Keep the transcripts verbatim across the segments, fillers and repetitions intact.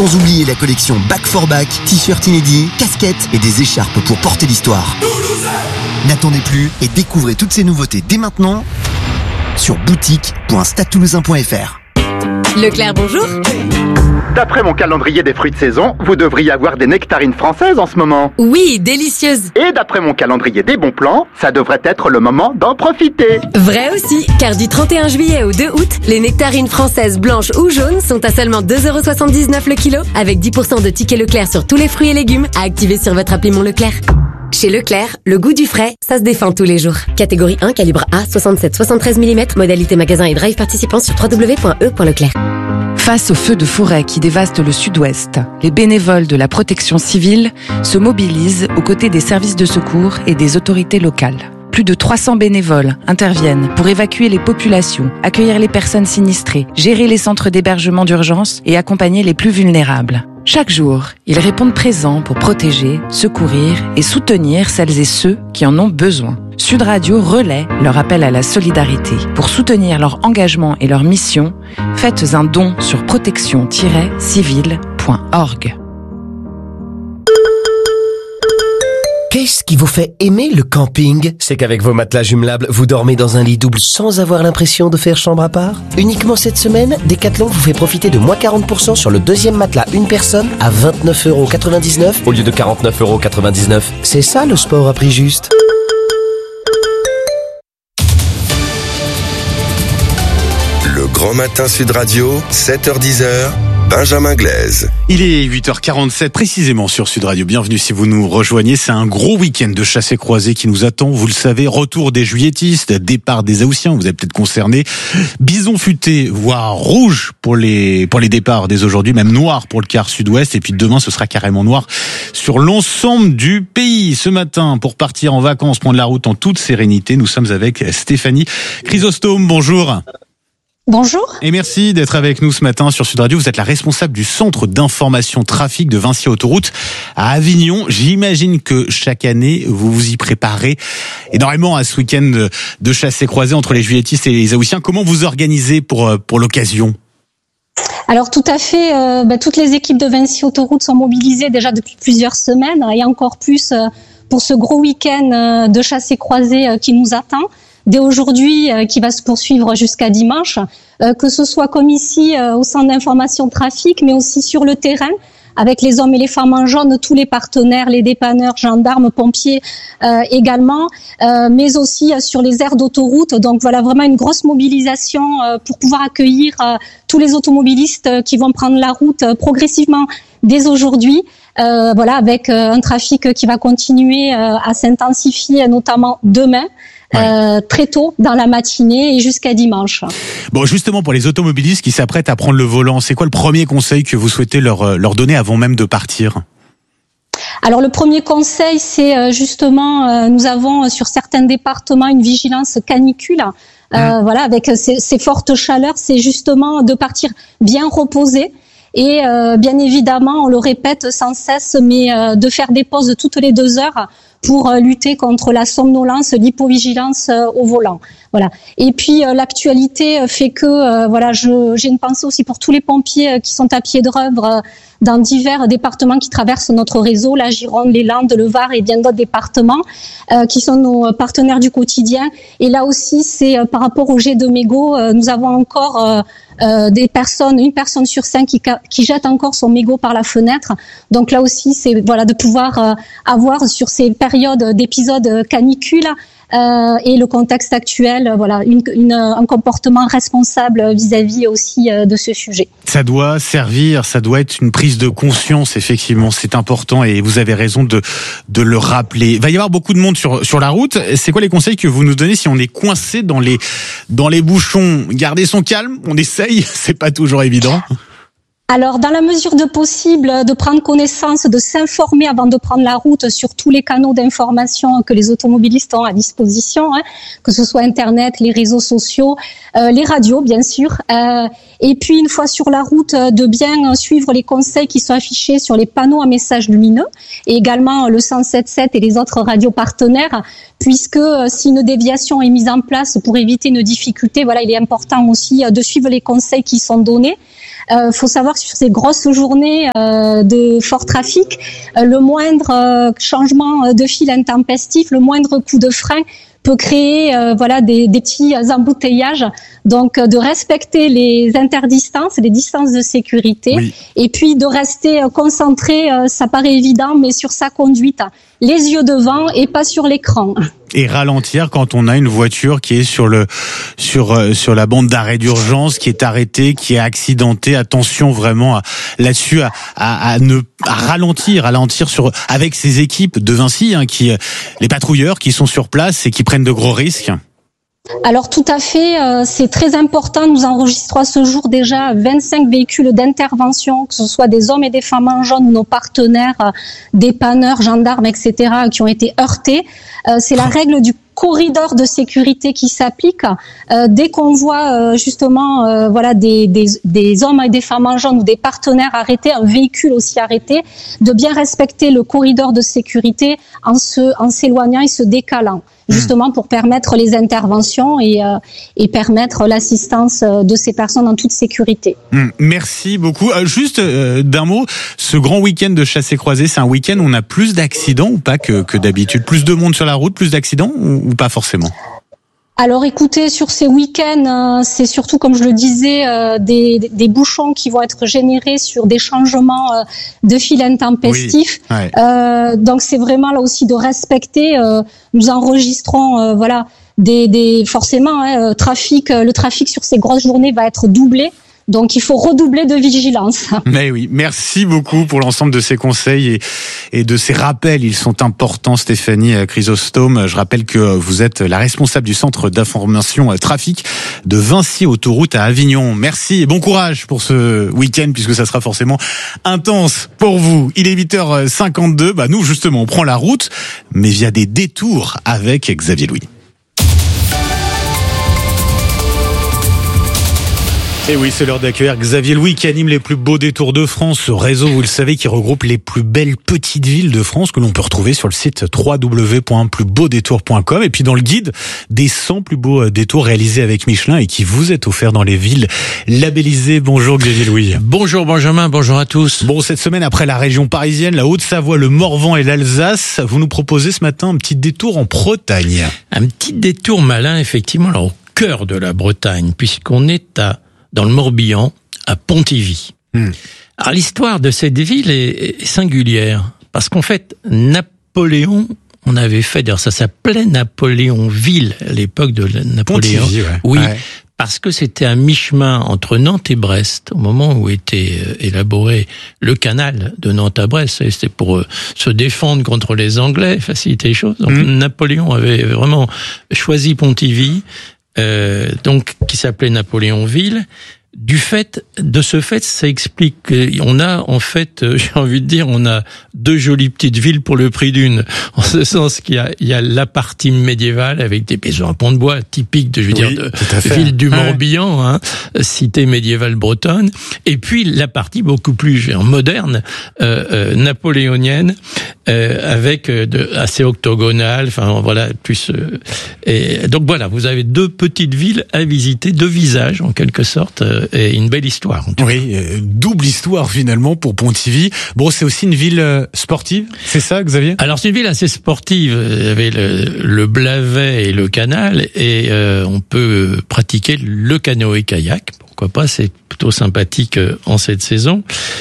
Sans oublier la collection Back for Back, t-shirts inédits, casquettes et des écharpes pour porter l'histoire. N'attendez plus et découvrez toutes ces nouveautés dès maintenant sur boutique point stade toulousain point f r. Leclerc, bonjour. D'après mon calendrier des fruits de saison, vous devriez avoir des nectarines françaises en ce moment. Oui, délicieuses. Et d'après mon calendrier des bons plans, ça devrait être le moment d'en profiter. Vrai aussi, car du trente et un juillet au deux août, les nectarines françaises blanches ou jaunes sont à seulement deux euros soixante-dix-neuf le kilo, avec dix pour cent de tickets Leclerc sur tous les fruits et légumes à activer sur votre appli Mon Leclerc. Chez Leclerc, le goût du frais, ça se défend tous les jours. Catégorie un, calibre A, soixante-sept soixante-treize millimètres, modalité magasin et drive participant sur w w w point e point leclerc. Face aux feux de forêt qui dévastent le sud-ouest, les bénévoles de la protection civile se mobilisent aux côtés des services de secours et des autorités locales. Plus de trois cents bénévoles interviennent pour évacuer les populations, accueillir les personnes sinistrées, gérer les centres d'hébergement d'urgence et accompagner les plus vulnérables. Chaque jour, ils répondent présents pour protéger, secourir et soutenir celles et ceux qui en ont besoin. Sud Radio relaie leur appel à la solidarité. Pour soutenir leur engagement et leur mission, faites un don sur protection tiret civile point org. Qu'est-ce qui vous fait aimer le camping? C'est qu'avec vos matelas jumelables, vous dormez dans un lit double sans avoir l'impression de faire chambre à part. Uniquement cette semaine, Decathlon vous fait profiter de moins quarante pour cent sur le deuxième matelas une personne à vingt-neuf euros quatre-vingt-dix-neuf au lieu de quarante-neuf euros quatre-vingt-dix-neuf. C'est ça le sport à prix juste. Le Grand Matin Sud Radio, sept heures dix, Benjamin Glaise. Il est huit heures quarante-sept précisément sur Sud Radio. Bienvenue si vous nous rejoignez. C'est un gros week-end de chassés-croisés qui nous attend. Vous le savez, retour des juilletistes, départ des Haussiens, vous êtes peut-être concernés. Bison futé, voire rouge pour les pour les départs dès aujourd'hui, même noir pour le quart sud-ouest. Et puis demain, ce sera carrément noir sur l'ensemble du pays. Ce matin, pour partir en vacances, prendre la route en toute sérénité, nous sommes avec Stéphanie Chrysostome. Bonjour. Bonjour. Et merci d'être avec nous ce matin sur Sud Radio. Vous êtes la responsable du centre d'information trafic de Vinci Autoroute à Avignon. J'imagine que chaque année, vous vous y préparez énormément à ce week-end de chassés-croisés entre les juilletistes et les Haussiens. Comment vous organisez pour, pour l'occasion ? Alors tout à fait, euh, bah, toutes les équipes de Vinci Autoroute sont mobilisées déjà depuis plusieurs semaines et encore plus euh, pour ce gros week-end euh, de chassés-croisés euh, qui nous attend. Dès aujourd'hui, euh, qui va se poursuivre jusqu'à dimanche, euh, que ce soit comme ici euh, au centre d'information trafic, mais aussi sur le terrain, avec les hommes et les femmes en jaune, tous les partenaires, les dépanneurs, gendarmes, pompiers euh, également, euh, mais aussi euh, sur les aires d'autoroute. Donc voilà, vraiment une grosse mobilisation euh, pour pouvoir accueillir euh, tous les automobilistes euh, qui vont prendre la route euh, progressivement dès aujourd'hui. Euh, voilà, avec euh, un trafic qui va continuer euh, à s'intensifier, notamment demain. Ouais. Euh, très tôt dans la matinée et jusqu'à dimanche. Bon, justement, pour les automobilistes qui s'apprêtent à prendre le volant, c'est quoi le premier conseil que vous souhaitez leur, leur donner avant même de partir ? Alors le premier conseil, c'est justement, euh, nous avons sur certains départements une vigilance canicule. Euh, mmh. Voilà, avec ces, ces fortes chaleurs, c'est justement de partir bien reposé. Et euh, bien évidemment, on le répète sans cesse, mais euh, de faire des pauses toutes les deux heures pour euh, lutter contre la somnolence, l'hypovigilance euh, au volant. Voilà. Et puis euh, l'actualité fait que euh, voilà, je, j'ai une pensée aussi pour tous les pompiers euh, qui sont à pied d'œuvre euh, dans divers départements qui traversent notre réseau, la Gironde, les Landes, le Var et bien d'autres départements euh, qui sont nos partenaires du quotidien. Et là aussi, c'est euh, par rapport au jet de mégots, euh, nous avons encore euh, Euh, des personnes, une personne sur cinq qui, qui jette encore son mégot par la fenêtre. Donc là aussi, c'est voilà de pouvoir euh, avoir sur ces périodes d'épisodes canicules euh, et le contexte actuel, voilà une, une, un comportement responsable vis-à-vis aussi euh, de ce sujet. Ça doit servir, ça doit être une prise de conscience. Effectivement, c'est important et vous avez raison de de le rappeler. Il va y avoir beaucoup de monde sur sur la route. C'est quoi les conseils que vous nous donnez si on est coincé dans les dans les bouchons ? Garder son calme, on essaye, c'est pas toujours évident. Alors, dans la mesure de possible, de prendre connaissance, de s'informer avant de prendre la route sur tous les canaux d'information que les automobilistes ont à disposition, hein, que ce soit Internet, les réseaux sociaux, euh, les radios, bien sûr. Euh, et puis, une fois sur la route, de bien suivre les conseils qui sont affichés sur les panneaux à messages lumineux et également le cent sept virgule sept et les autres radios partenaires, puisque si une déviation est mise en place pour éviter une difficulté, voilà, il est important aussi de suivre les conseils qui sont donnés. euh, faut savoir que sur ces grosses journées euh, de fort trafic, euh, le moindre euh, changement de fil intempestif, le moindre coup de frein peut créer euh, voilà des, des petits embouteillages. Donc euh, de respecter les interdistances, les distances de sécurité, oui. Et puis de rester euh, concentré, euh, ça paraît évident, mais sur sa conduite, les yeux devant et pas sur l'écran. Et ralentir quand on a une voiture qui est sur le sur euh, sur la bande d'arrêt d'urgence, qui est arrêtée, qui est accidentée. Attention vraiment à, là-dessus à, à, à ne à ralentir, à ralentir sur avec ces équipes de Vinci, hein, qui les patrouilleurs qui sont sur place et qui prennent de gros risques. Alors tout à fait, euh, c'est très important. Nous enregistrons à ce jour déjà vingt-cinq véhicules d'intervention, que ce soit des hommes et des femmes en jaune ou nos partenaires, euh, dépanneurs, gendarmes, et cetera, qui ont été heurtés. Euh, c'est la règle du corridor de sécurité qui s'applique. Euh, dès qu'on voit euh, justement euh, voilà des, des, des hommes et des femmes en jaune ou des partenaires arrêtés, un véhicule aussi arrêté, de bien respecter le corridor de sécurité en se en s'éloignant et se décalant, justement pour permettre les interventions et, euh, et permettre l'assistance de ces personnes en toute sécurité. Merci beaucoup. Euh, juste euh, d'un mot, ce grand week-end de chassé-croisé, c'est un week-end où on a plus d'accidents ou pas que, que d'habitude? Plus de monde sur la route, plus d'accidents ou, ou pas forcément? Alors écoutez, sur ces week-ends, euh, c'est surtout, comme je le disais, euh, des, des bouchons qui vont être générés sur des changements euh, de fil intempestifs. Oui, ouais. euh, donc c'est vraiment là aussi de respecter. Euh, nous enregistrons, euh, voilà, des, des forcément, hein, trafic. Le trafic sur ces grosses journées va être doublé. Donc il faut redoubler de vigilance. Mais oui, merci beaucoup pour l'ensemble de ces conseils et, et de ces rappels. Ils sont importants, Stéphanie Chrysostome. Je rappelle que vous êtes la responsable du centre d'information trafic de Vinci Autoroute à Avignon. Merci et bon courage pour ce week-end puisque ça sera forcément intense pour vous. Il est huit heures cinquante-deux. Bah nous justement, on prend la route, mais via des détours avec Xavier Louis. Et oui, c'est l'heure d'accueillir Xavier Louis qui anime les plus beaux détours de France. Ce réseau, vous le savez, qui regroupe les plus belles petites villes de France que l'on peut retrouver sur le site w w w point plus beau détour point com. Et puis dans le guide des cent plus beaux détours réalisés avec Michelin et qui vous est offert dans les villes labellisées. Bonjour Xavier Louis. Bonjour Benjamin, bonjour à tous. Bon, cette semaine, après la région parisienne, la Haute-Savoie, le Morvan et l'Alsace, vous nous proposez ce matin un petit détour en Bretagne. Un petit détour malin, effectivement, alors au cœur de la Bretagne, puisqu'on est à dans le Morbihan, à Pontivy. Mmh. Alors l'histoire de cette ville est, est singulière, parce qu'en fait, Napoléon, on avait fait, d'ailleurs ça s'appelait Napoléonville, à l'époque de Napoléon. Pontivy, ouais. Oui, ouais. Parce que c'était un mi-chemin entre Nantes et Brest, au moment où était élaboré le canal de Nantes à Brest. C'était pour se défendre contre les Anglais, faciliter les choses. Donc mmh. Napoléon avait vraiment choisi Pontivy, Euh, donc qui s'appelait Napoléonville. Du fait, de ce fait, ça explique qu'on a, en fait, j'ai envie de dire, on a deux jolies petites villes pour le prix d'une. En ce sens qu'il y a, il y a la partie médiévale avec des maisons à pont de bois typiques de, je veux oui, dire, de ville du Morbihan, ouais. hein, cité médiévale bretonne. Et puis la partie beaucoup plus genre, moderne, euh, euh, napoléonienne, euh, avec euh, de, assez octogonale. Enfin voilà, plus. Euh, et donc voilà, vous avez deux petites villes à visiter, deux visages en quelque sorte. Euh, et une belle histoire. Oui, euh, double histoire finalement pour Pontivy. Bon, c'est aussi une ville euh, sportive, c'est ça, Xavier? Alors c'est une ville assez sportive. Il y avait le, le Blavet et le canal, et euh, on peut pratiquer le canoë-kayak. Pourquoi pas? C'est plutôt sympathique euh, en cette saison.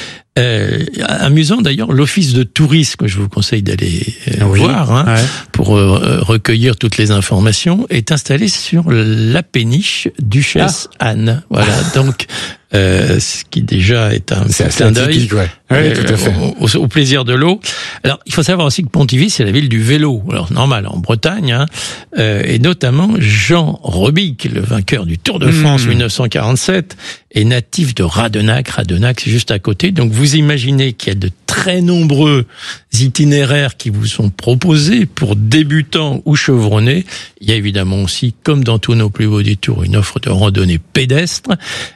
Euh, amusant d'ailleurs, l'office de tourisme que je vous conseille d'aller euh, oui, voir hein, ouais. pour euh, recueillir toutes les informations est installé sur la péniche Duchesse ah. Anne. Voilà, donc euh, ce qui déjà est un clin d'œil ouais. ouais, tout à fait. Au, au, au plaisir de l'eau. Alors, il faut savoir aussi que Pontivy, c'est la ville du vélo. Alors, normal, en Bretagne, hein, euh, et notamment Jean Robic, le vainqueur du Tour de France mmh. mille neuf cent quarante-sept, est natif de Radenac. Radenac, c'est juste à côté. Donc, vous imaginez qu'il y a de très très nombreux itinéraires qui vous sont proposés pour débutants ou chevronnés. Il y a évidemment aussi, comme dans tous nos plus beaux détours, une offre de randonnée pédestre.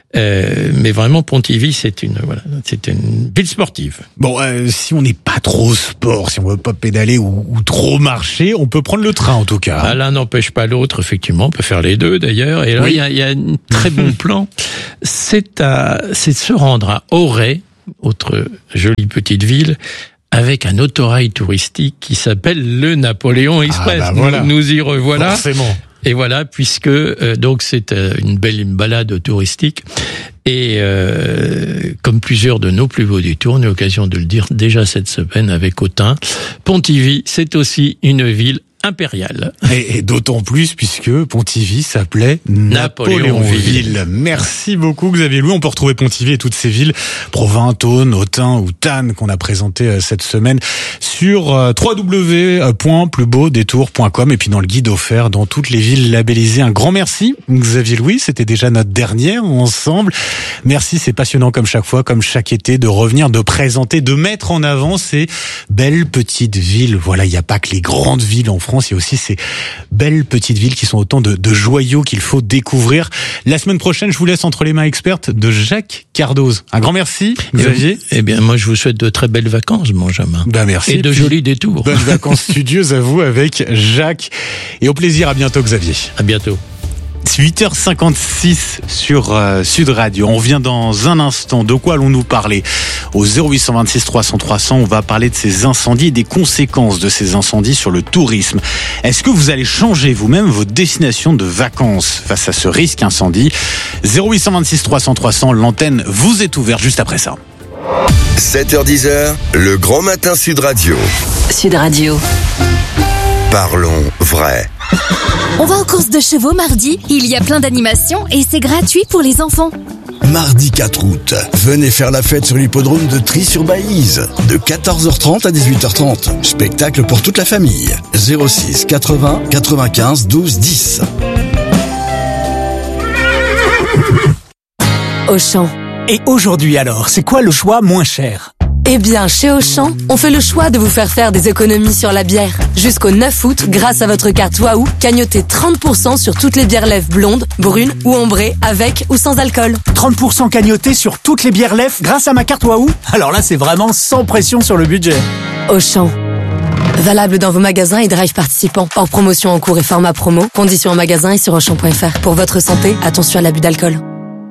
Euh, mais vraiment, Pontivy, c'est une voilà, c'est une ville sportive. Bon, euh, si on n'est pas trop sport, si on veut pas pédaler ou, ou trop marcher, on peut prendre le train en tout cas. Ah, l'un n'empêche pas l'autre, effectivement. On peut faire les deux d'ailleurs. Et là, Oui. il y a, il y a un très bon plan. C'est à, c'est de se rendre à Auray, autre jolie petite ville, avec un autorail touristique qui s'appelle le Napoléon Express. Ah bah voilà. nous, nous y revoilà. Forcément. Et voilà, puisque euh, donc c'est euh, une belle balade touristique. Et euh, comme plusieurs de nos plus beaux détours, on a l'occasion de le dire déjà cette semaine avec Autun, Pontivy, c'est aussi une ville impériale. Et, et d'autant plus puisque Pontivy s'appelait Napoléonville. Napoléonville. Merci beaucoup Xavier Louis. On peut retrouver Pontivy et toutes ces villes, Provins, Thône, Autun ou Tannes qu'on a présentées cette semaine sur euh, w w w point plus beau détour point com et puis dans le guide offert dans toutes les villes labellisées. Un grand merci Xavier Louis. C'était déjà notre dernière ensemble. Merci, c'est passionnant comme chaque fois, comme chaque été, de revenir, de présenter, de mettre en avant ces belles petites villes. Voilà, il n'y a pas que les grandes villes en France. France, il y a aussi ces belles petites villes qui sont autant de, de joyaux qu'il faut découvrir. La semaine prochaine, je vous laisse entre les mains expertes de Jacques Cardoz. Un grand merci, Xavier. Eh bien, moi, je vous souhaite de très belles vacances, Benjamin. Ben merci. Et de Puis, jolis détours. Bonnes vacances studieuses à vous avec Jacques. Et au plaisir, à bientôt, Xavier. À bientôt. huit heures cinquante-six sur euh, Sud Radio. On revient dans un instant. De quoi allons-nous parler? Au zéro huit cent vingt-six trois cents trois cents, on va parler de ces incendies et des conséquences de ces incendies sur le tourisme. Est-ce que vous allez changer vous-même votre destination de vacances face à ce risque incendie? zéro huit cent vingt-six trois cents trois cents, l'antenne vous est ouverte juste après ça. sept heures dix, le grand matin Sud Radio. Sud Radio. Parlons vrai. On va aux courses de chevaux mardi. Il y a plein d'animations et c'est gratuit pour les enfants. Mardi quatre août, venez faire la fête sur l'hippodrome de Trie-sur-Baïse. De quatorze heures trente à dix-huit heures trente. Spectacle pour toute la famille. zéro six quatre-vingts quatre-vingt-quinze douze dix. Auchan. Et aujourd'hui alors, c'est quoi le choix moins cher? Eh bien, chez Auchan, on fait le choix de vous faire faire des économies sur la bière. Jusqu'au neuf août, grâce à votre carte Waouh, cagnotez trente pour cent sur toutes les bières lèvres blondes, brunes ou ambrées, avec ou sans alcool. trente pour cent cagnoté sur toutes les bières Lef grâce à ma carte Waouh? Alors là, c'est vraiment sans pression sur le budget. Auchan. Valable dans vos magasins et drive participants. Hors promotion en cours et format promo. Conditions en magasin et sur auchan point f r. Pour votre santé, attention à l'abus d'alcool.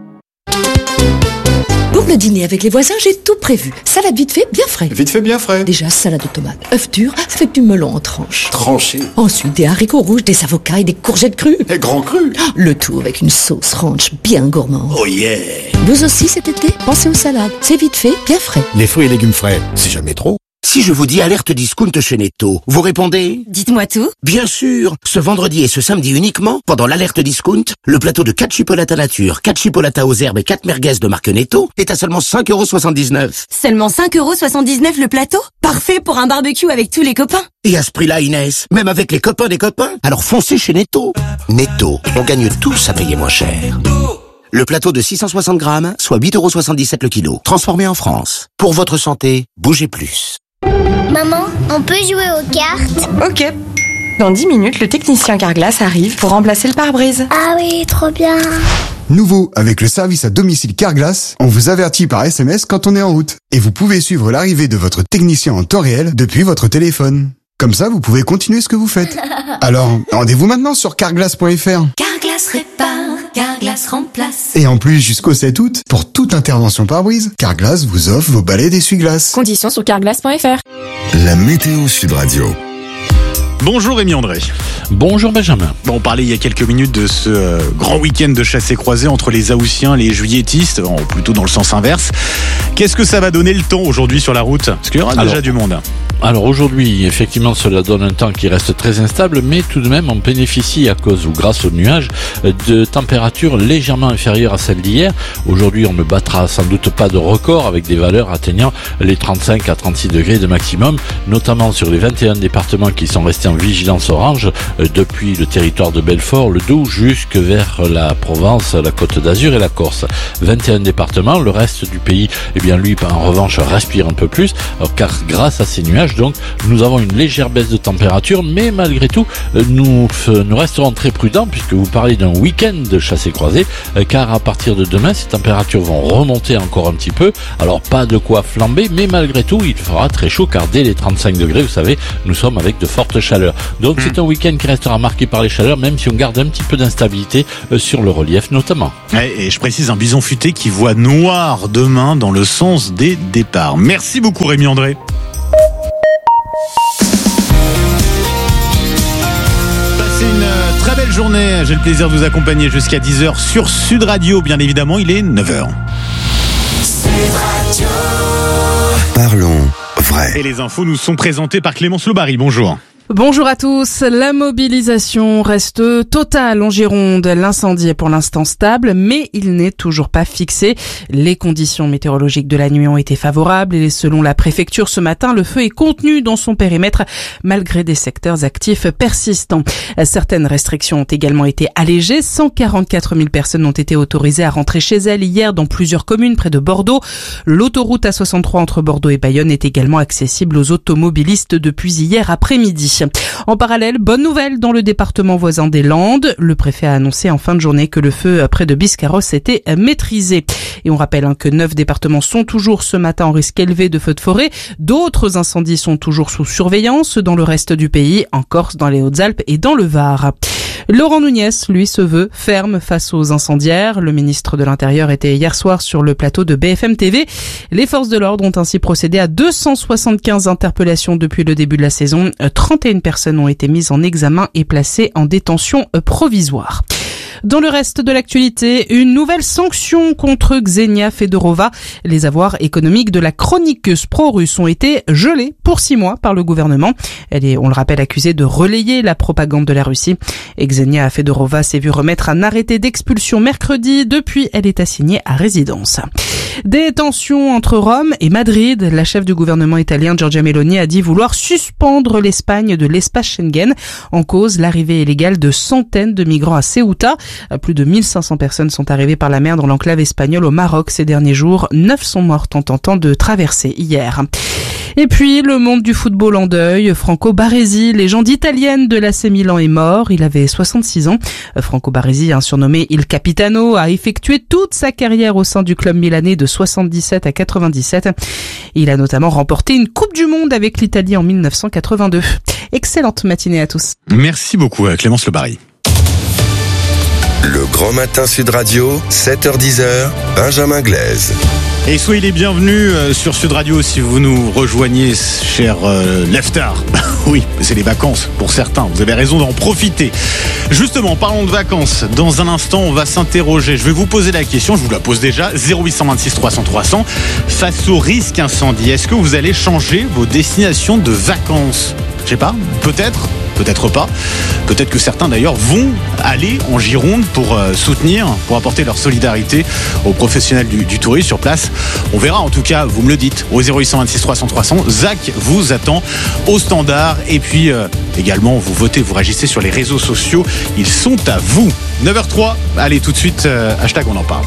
Pour le dîner avec les voisins, j'ai tout prévu. Salade vite fait, bien frais. Vite fait, bien frais. Déjà, salade de tomates, œufs durs, avec du melon en tranches. Tranché. Ensuite, des haricots rouges, des avocats et des courgettes crues. Et grand cru. Le tout avec une sauce ranch bien gourmande. Oh yeah. Vous aussi cet été, pensez aux salades. C'est vite fait, bien frais. Les fruits et légumes frais, c'est jamais trop. Si je vous dis alerte discount chez Netto, vous répondez? Dites-moi tout. Bien sûr. Ce vendredi et ce samedi uniquement, pendant l'alerte discount, le plateau de quatre chipolatas nature, quatre chipolatas aux herbes et quatre merguez de marque Netto est à seulement cinq euros soixante-dix-neuf. Seulement cinq euros soixante-dix-neuf le plateau? Parfait pour un barbecue avec tous les copains. Et à ce prix-là, Inès, même avec les copains des copains, alors foncez chez Netto. Netto, on gagne tous à payer moins cher. Le plateau de six cent soixante grammes, soit huit euros soixante-dix-sept le kilo, transformé en France. Pour votre santé, bougez plus. Maman, on peut jouer aux cartes? Ok. Dans dix minutes, le technicien Carglass arrive pour remplacer le pare-brise. Ah oui, trop bien. Nouveau, avec le service à domicile Carglass, on vous avertit par S M S quand on est en route. Et vous pouvez suivre l'arrivée de votre technicien en temps réel depuis votre téléphone. Comme ça, vous pouvez continuer ce que vous faites. Alors, rendez-vous maintenant sur carglass point f r. Carglass répare, Carglass remplace. Et en plus, jusqu'au sept août, pour toute intervention pare-brise, Carglass vous offre vos balais d'essuie-glace. Conditions sur carglass point f r. La météo Sud Radio. Bonjour Rémi André. Bonjour Benjamin. Bon, on parlait il y a quelques minutes de ce euh, grand week-end de chassé croisé entre les Haussiens et les Juilletistes, bon, plutôt dans le sens inverse. Qu'est-ce que ça va donner le temps aujourd'hui sur la route? Parce qu'il y aura Alors, déjà du monde. Alors aujourd'hui, effectivement, cela donne un temps qui reste très instable, mais tout de même, on bénéficie à cause ou grâce aux nuages de températures légèrement inférieures à celles d'hier. Aujourd'hui, on ne battra sans doute pas de record avec des valeurs atteignant les trente-cinq à trente-six degrés de maximum, notamment sur les vingt et un départements qui sont restés en vigilance orange depuis le territoire de Belfort, le Doubs, jusque vers la Provence, la Côte d'Azur et la Corse. vingt et un départements, le reste du pays, eh bien lui, en revanche, respire un peu plus, car grâce à ces nuages, donc, nous avons une légère baisse de température, mais malgré tout, nous, nous resterons très prudents, puisque vous parlez d'un week-end de chassé-croisé, car à partir de demain, ces températures vont remonter encore un petit peu. Alors, pas de quoi flamber, mais malgré tout, il fera très chaud, car dès les trente-cinq degrés, vous savez, nous sommes avec de fortes chaleurs. Donc, c'est un week-end qui restera marqué par les chaleurs, même si on garde un petit peu d'instabilité sur le relief, notamment. Et je précise, un bison futé qui voit noir demain dans le sens des départs. Merci beaucoup, Rémi André. Passez une très belle journée. J'ai le plaisir de vous accompagner jusqu'à dix heures sur Sud Radio. Bien évidemment, il est neuf heures. Sud Radio. Parlons vrai. Et les infos nous sont présentées par Clémence Lobary. Bonjour. Bonjour à tous. La mobilisation reste totale en Gironde. L'incendie est pour l'instant stable, mais il n'est toujours pas fixé. Les conditions météorologiques de la nuit ont été favorables et selon la préfecture ce matin, le feu est contenu dans son périmètre malgré des secteurs actifs persistants. Certaines restrictions ont également été allégées. cent quarante-quatre mille personnes ont été autorisées à rentrer chez elles hier dans plusieurs communes près de Bordeaux. L'autoroute A soixante-trois entre Bordeaux et Bayonne est également accessible aux automobilistes depuis hier après-midi. En parallèle, bonne nouvelle dans le département voisin des Landes. Le préfet a annoncé en fin de journée que le feu près de Biscarrosse était maîtrisé. Et on rappelle hein, que neuf départements sont toujours ce matin en risque élevé de feux de forêt. D'autres incendies sont toujours sous surveillance dans le reste du pays, en Corse, dans les Hautes-Alpes et dans le Var. Laurent Nunez, lui, se veut ferme face aux incendiaires. Le ministre de l'Intérieur était hier soir sur le plateau de B F M T V. Les forces de l'ordre ont ainsi procédé à deux cent soixante-quinze interpellations depuis le début de la saison. trente et une personnes ont été mises en examen et placées en détention provisoire. Dans le reste de l'actualité, une nouvelle sanction contre Ksenia Fedorova. Les avoirs économiques de la chroniqueuse pro-russe ont été gelés pour six mois par le gouvernement. Elle est, on le rappelle, accusée de relayer la propagande de la Russie. Et Ksenia Fedorova s'est vue remettre un arrêté d'expulsion mercredi. Depuis, elle est assignée à résidence. Des tensions entre Rome et Madrid. La chef du gouvernement italien, Giorgia Meloni, a dit vouloir suspendre l'Espagne de l'espace Schengen. En cause, l'arrivée illégale de centaines de migrants à Ceuta. Plus de mille cinq cents personnes sont arrivées par la mer dans l'enclave espagnole au Maroc ces derniers jours. Neuf sont mortes en tentant de traverser hier. Et puis, le monde du football en deuil. Franco Baresi, légende italienne de l'A C Milan, est mort. Il avait soixante-six ans. Franco Baresi, un surnommé Il Capitano, a effectué toute sa carrière au sein du club milanais de soixante-dix-sept à quatre-vingt-dix-sept. Il a notamment remporté une Coupe du Monde avec l'Italie en mille neuf cent quatre-vingt-deux. Excellente matinée à tous. Merci beaucoup, Clémence Lobary. Le Grand Matin Sud Radio, sept heures dix, Benjamin Glaise. Et soyez les bienvenus sur Sud Radio si vous nous rejoignez, cher euh, Leftar. Oui, c'est les vacances pour certains, vous avez raison d'en profiter. Justement, parlons de vacances. Dans un instant, on va s'interroger. Je vais vous poser la question, je vous la pose déjà, zéro huit cent vingt-six trois cents trois cents. Face au risque incendie, est-ce que vous allez changer vos destinations de vacances ? Je sais pas, peut-être, peut-être pas. Peut-être que certains d'ailleurs vont aller en Gironde pour euh, soutenir, pour apporter leur solidarité aux professionnels du, du tourisme sur place. On verra, en tout cas, vous me le dites, au zéro huit cent vingt-six trois cents trois cents. Zach vous attend au standard. Et puis euh, également, vous votez, vous réagissez sur les réseaux sociaux. Ils sont à vous. neuf heures trois, allez tout de suite, euh, hashtag on en parle.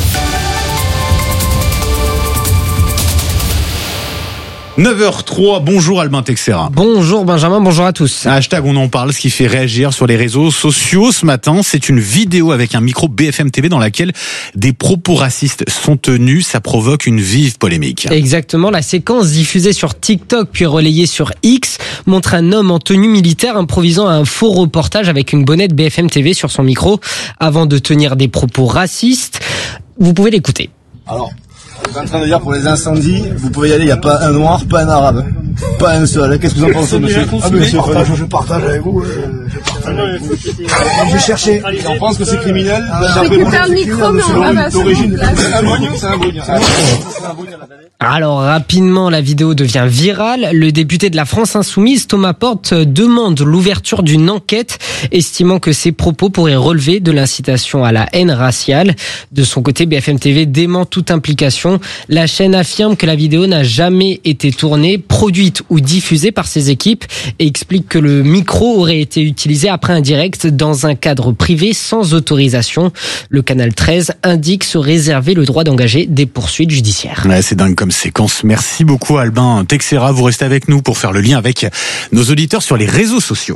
neuf heures trois, bonjour Albin Texera. Bonjour Benjamin, bonjour à tous. Hashtag on en parle, ce qui fait réagir sur les réseaux sociaux ce matin, c'est une vidéo avec un micro B F M T V dans laquelle des propos racistes sont tenus, ça provoque une vive polémique. Exactement, la séquence diffusée sur TikTok puis relayée sur X montre un homme en tenue militaire improvisant un faux reportage avec une bonnette B F M T V sur son micro avant de tenir des propos racistes. Vous pouvez l'écouter. Alors, je suis en train de dire pour les incendies, vous pouvez y aller, il n'y a pas un noir, pas un arabe. Pas un seul. Qu'est-ce que vous en pensez, monsieur ? Ah, monsieur, je partage avec vous. Je vais chercher. On pense que c'est criminel. Écoutez un micro, mais on va pas d'origine. C'est un brugnon, c'est un brugnon. Alors rapidement, la vidéo devient virale. Le député de la France Insoumise, Thomas Porte, demande l'ouverture d'une enquête, estimant que ses propos pourraient relever de l'incitation à la haine raciale. De son côté, B F M T V dément toute implication. La chaîne affirme que la vidéo n'a jamais été tournée, produite ou diffusée par ses équipes et explique que le micro aurait été utilisé après un direct dans un cadre privé sans autorisation. Le Canal treize indique se réserver le droit d'engager des poursuites judiciaires. Ouais, c'est dingue comme séquence. Merci beaucoup Albin Texera. Vous restez avec nous pour faire le lien avec nos auditeurs sur les réseaux sociaux.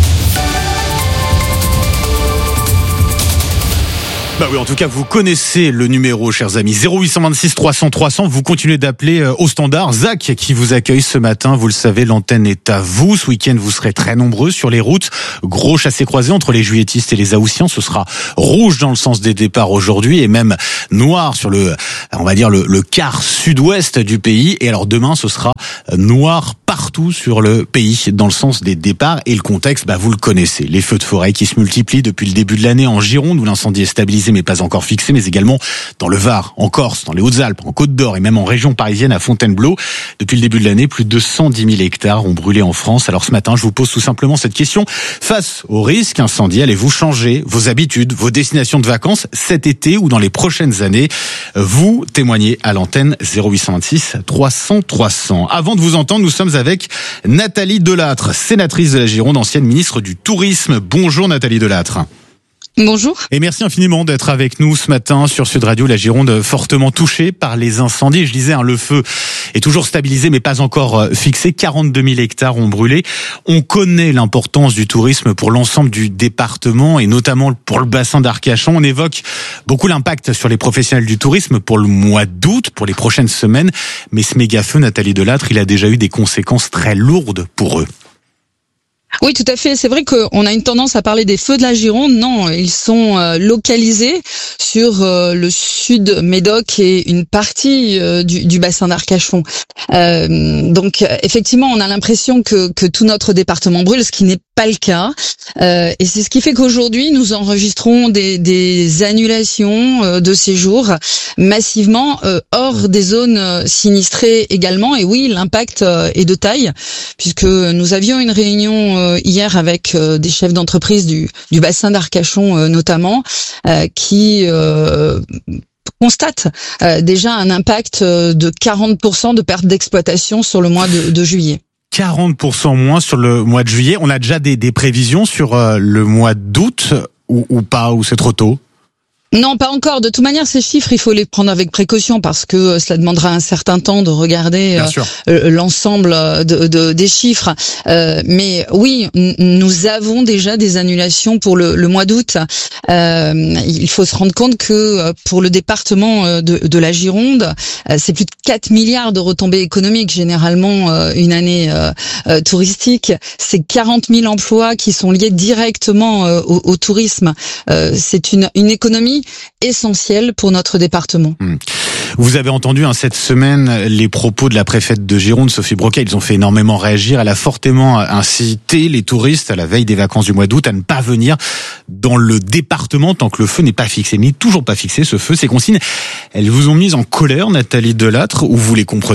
Bah oui, en tout cas, vous connaissez le numéro, chers amis. zéro huit cent vingt-six trois cents trois cents. Vous continuez d'appeler au standard. Zach qui vous accueille ce matin. Vous le savez, l'antenne est à vous. Ce week-end, vous serez très nombreux sur les routes. Gros chassé-croisé entre les juilletistes et les Haussiens. Ce sera rouge dans le sens des départs aujourd'hui et même noir sur le, on va dire, le, le quart sud-ouest du pays. Et alors demain, ce sera noir partout sur le pays dans le sens des départs. Et le contexte, bah, vous le connaissez. Les feux de forêt qui se multiplient depuis le début de l'année en Gironde où l'incendie est stabilisé mais pas encore fixé, mais également dans le Var, en Corse, dans les Hautes-Alpes, en Côte-d'Or et même en région parisienne à Fontainebleau. Depuis le début de l'année, plus de cent dix mille hectares ont brûlé en France. Alors ce matin, je vous pose tout simplement cette question. Face au risque incendie, allez-vous changer vos habitudes, vos destinations de vacances cet été ou dans les prochaines années? Vous témoignez à l'antenne zéro huit cent vingt-six trois cents trois cents. Avant de vous entendre, nous sommes avec Nathalie Delattre, sénatrice de la Gironde, ancienne ministre du Tourisme. Bonjour Nathalie Delattre. Bonjour. Et merci infiniment d'être avec nous ce matin sur Sud Radio. La Gironde fortement touchée par les incendies. Je disais, hein, le feu est toujours stabilisé mais pas encore fixé. quarante-deux mille hectares ont brûlé. On connaît l'importance du tourisme pour l'ensemble du département et notamment pour le bassin d'Arcachon. On évoque beaucoup l'impact sur les professionnels du tourisme pour le mois d'août, pour les prochaines semaines. Mais ce méga-feu, Nathalie Delattre, il a déjà eu des conséquences très lourdes pour eux. Oui, tout à fait. C'est vrai qu'on a une tendance à parler des feux de la Gironde. Non, ils sont euh, localisés sur euh, le sud Médoc et une partie euh, du, du bassin d'Arcachon. Euh, donc, effectivement, on a l'impression que, que tout notre département brûle, ce qui n'est pas le cas. Euh, et c'est ce qui fait qu'aujourd'hui, nous enregistrons des, des annulations euh, de séjours massivement euh, hors des zones sinistrées également. Et oui, l'impact euh, est de taille, puisque nous avions une réunion euh, hier avec euh, des chefs d'entreprise du, du bassin d'Arcachon euh, notamment, euh, qui euh, constate euh, déjà un impact de quarante pour cent de perte d'exploitation sur le mois de, de juillet. quarante pour cent moins sur le mois de juillet. On a déjà des, des prévisions sur euh, le mois d'août ou, ou pas, ou c'est trop tôt? Non, pas encore. De toute manière, ces chiffres, il faut les prendre avec précaution parce que cela demandera un certain temps de regarder euh, l'ensemble de, de, des chiffres. Euh, mais oui, nous avons déjà des annulations pour le, le mois d'août. Euh, il faut se rendre compte que pour le département de, de la Gironde, c'est plus de quatre milliards de retombées économiques. Généralement, une année euh, touristique, c'est quarante mille emplois qui sont liés directement euh, au, au tourisme. Euh, c'est une, une économie essentiel pour notre département. Vous avez entendu hein, cette semaine les propos de la préfète de Gironde, Sophie Broca. Ils ont fait énormément réagir. Elle a fortement incité les touristes à la veille des vacances du mois d'août à ne pas venir dans le département tant que le feu n'est pas fixé. Mais toujours pas fixé ce feu. Ces consignes, elles vous ont mise en colère, Nathalie Delattre, ou vous les comprenez ?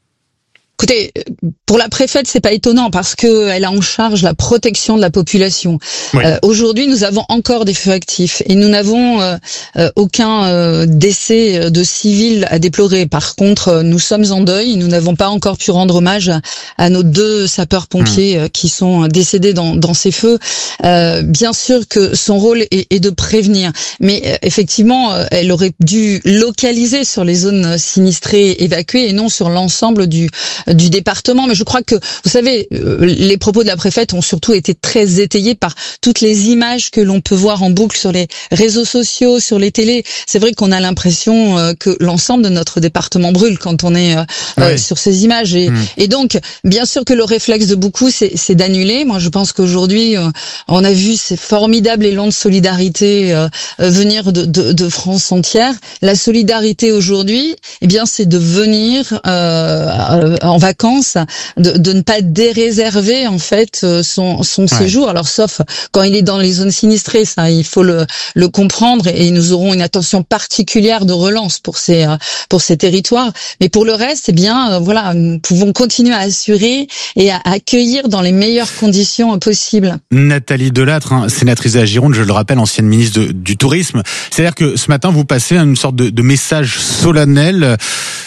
Écoutez, pour la préfète, c'est pas étonnant parce que elle a en charge la protection de la population. Oui. Euh, aujourd'hui, nous avons encore des feux actifs et nous n'avons euh, euh, aucun euh, décès de civils à déplorer. Par contre, euh, nous sommes en deuil. Nous n'avons pas encore pu rendre hommage à, à nos deux sapeurs-pompiers mmh. euh, qui sont décédés dans, dans ces feux. Euh, bien sûr que son rôle est, est de prévenir, mais euh, effectivement, euh, elle aurait dû localiser sur les zones sinistrées, évacuées, et non sur l'ensemble du du département. Mais je crois que, vous savez, les propos de la préfète ont surtout été très étayés par toutes les images que l'on peut voir en boucle sur les réseaux sociaux, sur les télés. C'est vrai qu'on a l'impression que l'ensemble de notre département brûle quand on est oui. sur ces images. Et, mmh. et donc, bien sûr que le réflexe de beaucoup, c'est, c'est d'annuler. Moi, je pense qu'aujourd'hui, on a vu ces formidables élans de solidarité euh, venir de, de, de France entière. La solidarité aujourd'hui, eh bien, c'est de venir euh, en vacances, de, de ne pas déréserver en fait son, son ouais. séjour. Alors sauf quand il est dans les zones sinistrées, ça il faut le, le comprendre et nous aurons une attention particulière de relance pour ces pour ces territoires. Mais pour le reste, eh bien voilà, nous pouvons continuer à assurer et à accueillir dans les meilleures conditions possibles. Nathalie Delattre, hein, sénatrice de la Gironde, je le rappelle, ancienne ministre de, du tourisme. C'est-à-dire que ce matin vous passez une sorte de, de message solennel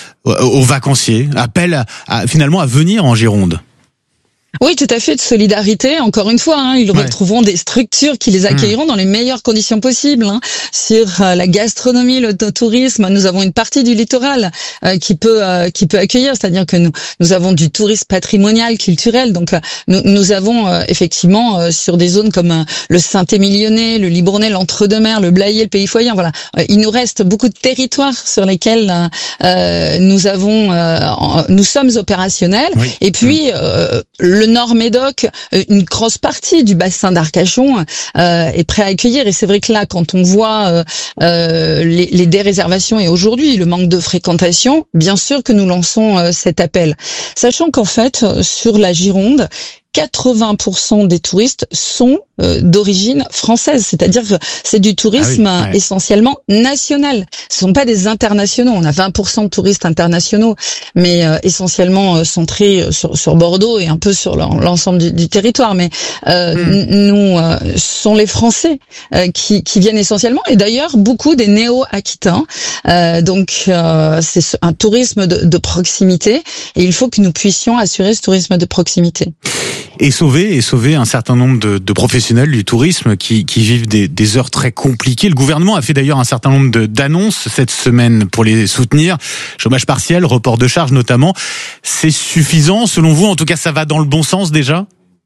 aux vacanciers, appel à, à, finalement à venir en Gironde. Oui, tout à fait, de solidarité. Encore une fois, hein, ils ouais. retrouveront des structures qui les accueilleront mmh. dans les meilleures conditions possibles. Hein. Sur euh, la gastronomie, le tourisme, nous avons une partie du littoral euh, qui peut euh, qui peut accueillir. C'est-à-dire que nous nous avons du tourisme patrimonial, culturel. Donc euh, nous nous avons euh, effectivement euh, sur des zones comme euh, le Saint-Émilionnais, le Libournais, l'Entre-deux-Mers, le Blayais, le Pays Foyen. Voilà, euh, il nous reste beaucoup de territoires sur lesquels euh, nous avons euh, nous sommes opérationnels. Oui. Et puis euh, le Nord-Médoc, une grosse partie du bassin d'Arcachon euh, est prêt à accueillir. Et c'est vrai que là, quand on voit euh, euh, les, les déréservations et aujourd'hui le manque de fréquentation, bien sûr que nous lançons euh, cet appel. Sachant qu'en fait, sur la Gironde, quatre-vingts pour cent des touristes sont euh, d'origine française, c'est-à-dire que c'est du tourisme ah oui, ouais. essentiellement national. Ce sont pas des internationaux. On a vingt pour cent de touristes internationaux, mais euh, essentiellement euh, centrés sur, sur Bordeaux et un peu sur l'ensemble du, du territoire. Mais euh, mm. nous euh, sont les Français euh, qui, qui viennent essentiellement, et d'ailleurs beaucoup des néo-aquitains. Euh, donc euh, c'est un tourisme de, de proximité, et il faut que nous puissions assurer ce tourisme de proximité. Et sauver, et sauver un certain nombre de, de professionnels du tourisme qui, qui vivent des, des heures très compliquées. Le gouvernement a fait d'ailleurs un certain nombre de, d'annonces cette semaine pour les soutenir. Chômage partiel, report de charges notamment. C'est suffisant selon vous? En tout cas, ça va dans le bon sens déjà?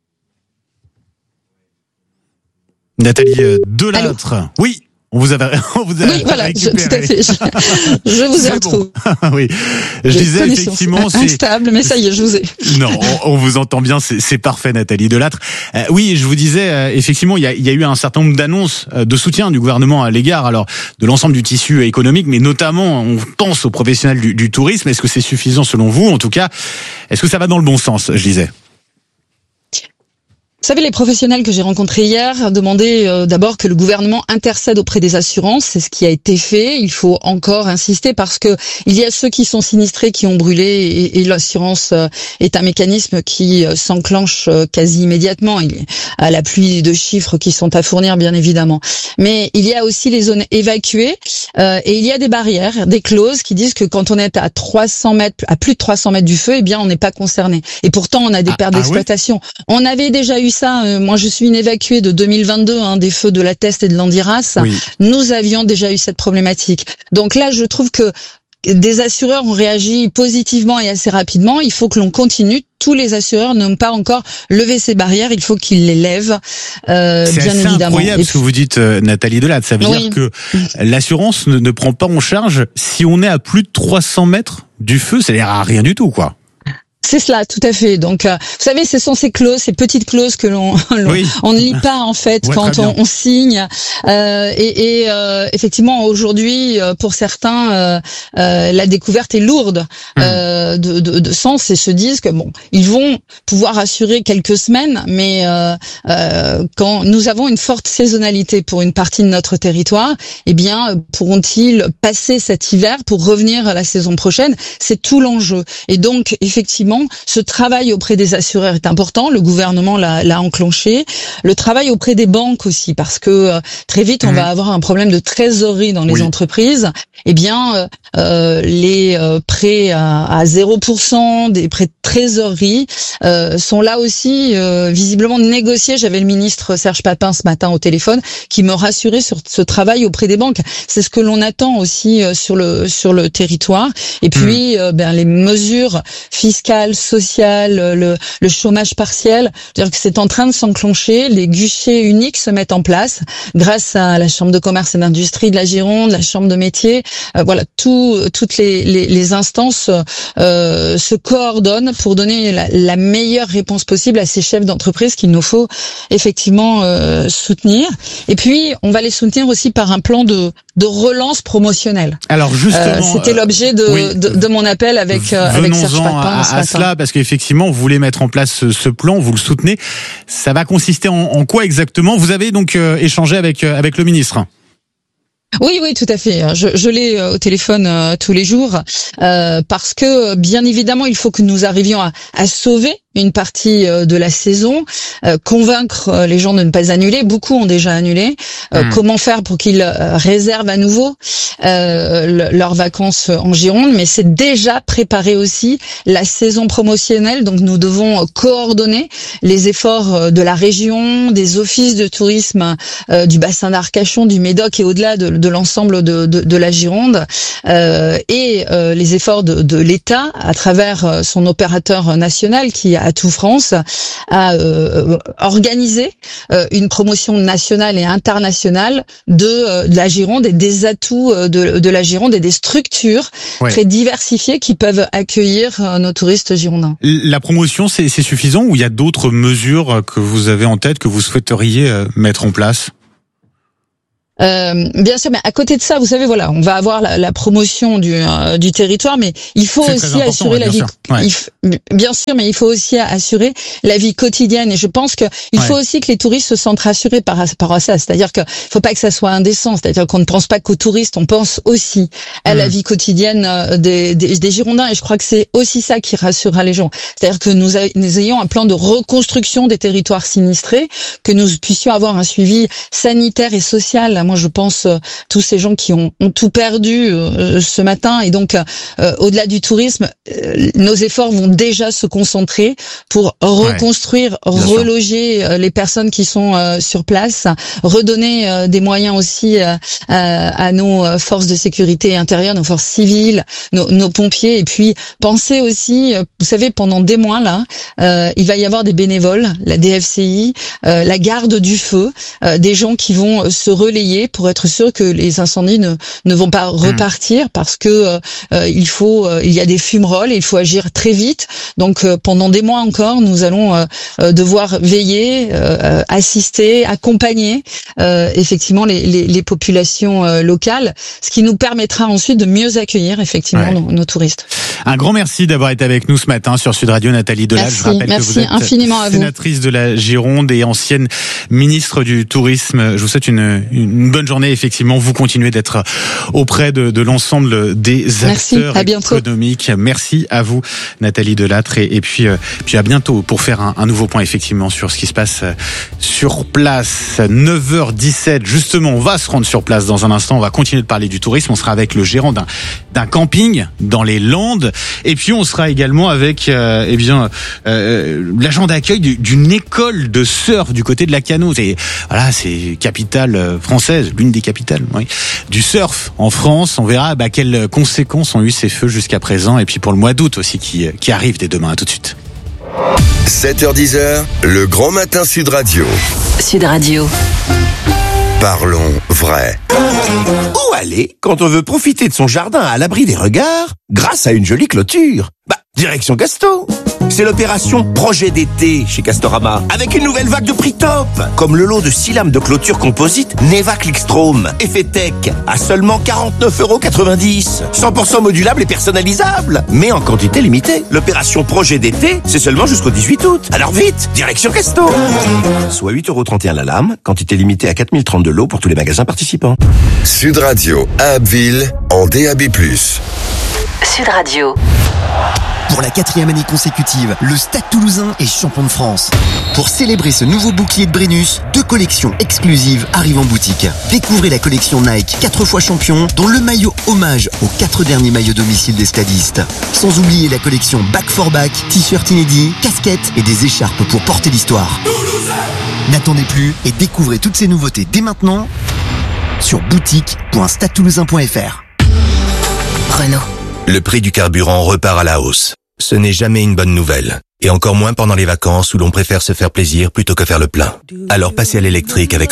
Nathalie Delattre. Allô? Oui. On vous a, on vous a oui, voilà, je, tout à fait. Je, je vous ai retrouvé. Bon. Oui. Je disais effectivement, c'est instable, mais ça y est, je vous ai. Non, on, on vous entend bien, c'est, c'est parfait, Nathalie Delattre. Euh, oui, je vous disais, euh, effectivement, il y a, il y a eu un certain nombre d'annonces euh, de soutien du gouvernement à l'égard, alors de l'ensemble du tissu économique, mais notamment, on pense aux professionnels du, du tourisme. Est-ce que c'est suffisant selon vous? En tout cas, est-ce que ça va dans le bon sens? Je disais. Vous savez, les professionnels que j'ai rencontrés hier demandaient euh, d'abord que le gouvernement intercède auprès des assurances. C'est ce qui a été fait. Il faut encore insister parce que il y a ceux qui sont sinistrés, qui ont brûlé, et, et l'assurance euh, est un mécanisme qui euh, s'enclenche euh, quasi immédiatement. Il y a la pluie de chiffres qui sont à fournir, bien évidemment. Mais il y a aussi les zones évacuées euh, et il y a des barrières, des clauses qui disent que quand on est à trois cents mètres, à plus de trois cents mètres du feu, eh bien, on n'est pas concerné. Et pourtant, on a des ah, pertes ah d'exploitation. Oui. On avait déjà eu ça. Euh, moi, je suis une évacuée de deux mille vingt-deux, hein, des feux de la Teste et de l'Andiras. Oui. Nous avions déjà eu cette problématique. Donc là, je trouve que des assureurs ont réagi positivement et assez rapidement. Il faut que l'on continue. Tous les assureurs n'ont pas encore levé ces barrières. Il faut qu'ils les lèvent, euh, C'est bien assez évidemment. incroyable ce que vous dites, euh, Nathalie Delattre. Ça veut oui. dire que l'assurance ne, ne prend pas en charge si on est à plus de trois cents mètres du feu. C'est-à-dire à rien du tout, quoi. C'est cela, tout à fait. Donc, euh, vous savez, ce sont ces clauses, ces petites clauses que l'on oui. on ne lit pas en fait ouais, quand on, on signe. Euh, et et euh, effectivement, aujourd'hui, pour certains, euh, euh, la découverte est lourde euh, de, de, de sens et se disent que bon, ils vont pouvoir assurer quelques semaines, mais euh, euh, quand nous avons une forte saisonnalité pour une partie de notre territoire, eh bien, pourront-ils passer cet hiver pour revenir à la saison prochaine? C'est tout l'enjeu. Et donc, effectivement, ce travail auprès des assureurs est important. Le gouvernement l'a, l'a enclenché. Le travail auprès des banques aussi, parce que euh, très vite, on mmh. va avoir un problème de trésorerie dans les oui. entreprises. Eh bien, euh, les euh, prêts à, à zéro pour cent, des prêts de trésorerie, euh, sont là aussi euh, visiblement négociés. J'avais le ministre Serge Papin ce matin au téléphone qui me rassurait sur ce travail auprès des banques. C'est ce que l'on attend aussi euh, sur le sur le territoire. Et puis, mmh. euh, ben, les mesures fiscales, social, le, le chômage partiel, c'est-à-dire que c'est en train de s'enclencher, les guichets uniques se mettent en place grâce à la Chambre de commerce et d'industrie de la Gironde, la Chambre de métier, euh, voilà, tout, toutes les, les, les instances euh, se coordonnent pour donner la, la meilleure réponse possible à ces chefs d'entreprise qu'il nous faut effectivement euh, soutenir. Et puis, on va les soutenir aussi par un plan de, de relance promotionnelle. Alors justement, euh, c'était l'objet de, oui, de, de mon appel avec euh, avec Serge Papin à, ce à cela, parce qu'effectivement, vous voulez mettre en place ce, ce plan, vous le soutenez. Ça va consister en, en quoi exactement? Vous avez donc euh, échangé avec euh, avec le ministre. Oui, oui, tout à fait. Je, je l'ai au téléphone euh, tous les jours euh, parce que, bien évidemment, il faut que nous arrivions à, à sauver une partie de la saison, euh, convaincre les gens de ne pas annuler. Beaucoup ont déjà annulé. Euh, mmh. Comment faire pour qu'ils réservent à nouveau euh, leurs vacances en Gironde? Mais c'est déjà préparer aussi la saison promotionnelle. Donc nous devons coordonner les efforts de la région, des offices de tourisme euh, du bassin d'Arcachon, du Médoc et au-delà de, de l'ensemble de, de, de la Gironde, euh, et euh, les efforts de, de l'État à travers son opérateur national qui Atout France a euh, organisé euh, une promotion nationale et internationale de, euh, de la Gironde et des atouts de, de la Gironde et des structures ouais. très diversifiées qui peuvent accueillir euh, nos touristes girondins. La promotion, c'est, c'est suffisant ou il y a d'autres mesures que vous avez en tête que vous souhaiteriez euh, mettre en place ? Euh, bien sûr, mais à côté de ça, vous savez, voilà, on va avoir la, la promotion du, euh, du territoire, mais il faut c'est aussi assurer ouais, la vie. Ouais. Il, bien sûr, mais il faut aussi assurer la vie quotidienne. Et je pense que il ouais. faut aussi que les touristes se sentent rassurés par rapport à ça. C'est-à-dire que faut pas que ça soit indécent. C'est-à-dire qu'on ne pense pas qu'aux touristes, on pense aussi à mmh. la vie quotidienne des, des, des Girondins. Et je crois que c'est aussi ça qui rassurera les gens. C'est-à-dire que nous, a, nous ayons un plan de reconstruction des territoires sinistrés, que nous puissions avoir un suivi sanitaire et social. Moi, je pense euh, tous ces gens qui ont, ont tout perdu euh, ce matin, et donc euh, au-delà du tourisme, euh, nos efforts vont déjà se concentrer pour reconstruire, ouais, reloger euh, les personnes qui sont euh, sur place, redonner euh, des moyens aussi euh, à, à nos forces de sécurité intérieure, nos forces civiles, nos, nos pompiers, et puis penser aussi, euh, vous savez, pendant des mois là, euh, il va y avoir des bénévoles, la D F C I, euh, la garde du feu, euh, des gens qui vont se relayer pour être sûr que les incendies ne, ne vont pas repartir, parce que euh, il faut, euh, il y a des fumerolles et il faut agir très vite. Donc euh, pendant des mois encore, nous allons euh, devoir veiller, euh, assister, accompagner euh, effectivement les, les, les populations euh, locales, ce qui nous permettra ensuite de mieux accueillir effectivement ouais. nos, nos touristes. Un grand merci d'avoir été avec nous ce matin sur Sud Radio, Nathalie Delattre. Merci, je rappelle merci que vous êtes infiniment à vous. Sénatrice de la Gironde et ancienne ministre du Tourisme. Je vous souhaite une, une bonne journée. Effectivement, vous continuez d'être auprès de, de l'ensemble des merci, acteurs à économiques. Merci à vous, Nathalie Delattre, et, et puis, euh, puis à bientôt pour faire un, un nouveau point effectivement sur ce qui se passe sur place. neuf heures dix-sept, justement, on va se rendre sur place dans un instant. On va continuer de parler du tourisme. On sera avec le gérant d'un, d'un camping dans les Landes. Et puis on sera également avec euh, eh bien euh, l'agent d'accueil d'une école de surf du côté de la Cano. C'est voilà, c'est capitale française, l'une des capitales, oui, du surf en France. On verra bah, quelles conséquences ont eu ces feux jusqu'à présent. Et puis pour le mois d'août aussi qui qui arrive dès demain. À tout de suite. sept heures dix, le grand matin Sud Radio. Sud Radio. Parlons vrai. Où aller quand on veut profiter de son jardin à l'abri des regards grâce à une jolie clôture? Bah, direction Casto. C'est l'opération Projet d'été chez Castorama, avec une nouvelle vague de prix top, comme le lot de six lames de clôture composite Neva Clickstrom Effet Tech à seulement quarante-neuf euros quatre-vingt-dix. cent pour cent modulable et personnalisable, mais en quantité limitée. L'opération Projet d'été, c'est seulement jusqu'au dix-huit août. Alors vite, direction Casto. Soit huit euros trente et un la lame, quantité limitée à quatre mille trente de lots pour tous les magasins participants. Sud Radio à Abbeville en D A B plus. Sud Radio. Pour la quatrième année consécutive, le Stade Toulousain est champion de France. Pour célébrer ce nouveau bouclier de Brennus, deux collections exclusives arrivent en boutique. Découvrez la collection Nike quatre fois champion, dont le maillot hommage aux quatre derniers maillots domicile des stadistes. Sans oublier la collection Back for Back, t-shirt inédits, casquettes et des écharpes pour porter l'histoire. N'attendez plus et découvrez toutes ces nouveautés dès maintenant sur boutique point stade toulousain point f r. Renault. Le prix du carburant repart à la hausse. Ce n'est jamais une bonne nouvelle. Et encore moins pendant les vacances où l'on préfère se faire plaisir plutôt que faire le plein. Alors passez à l'électrique avec Renault.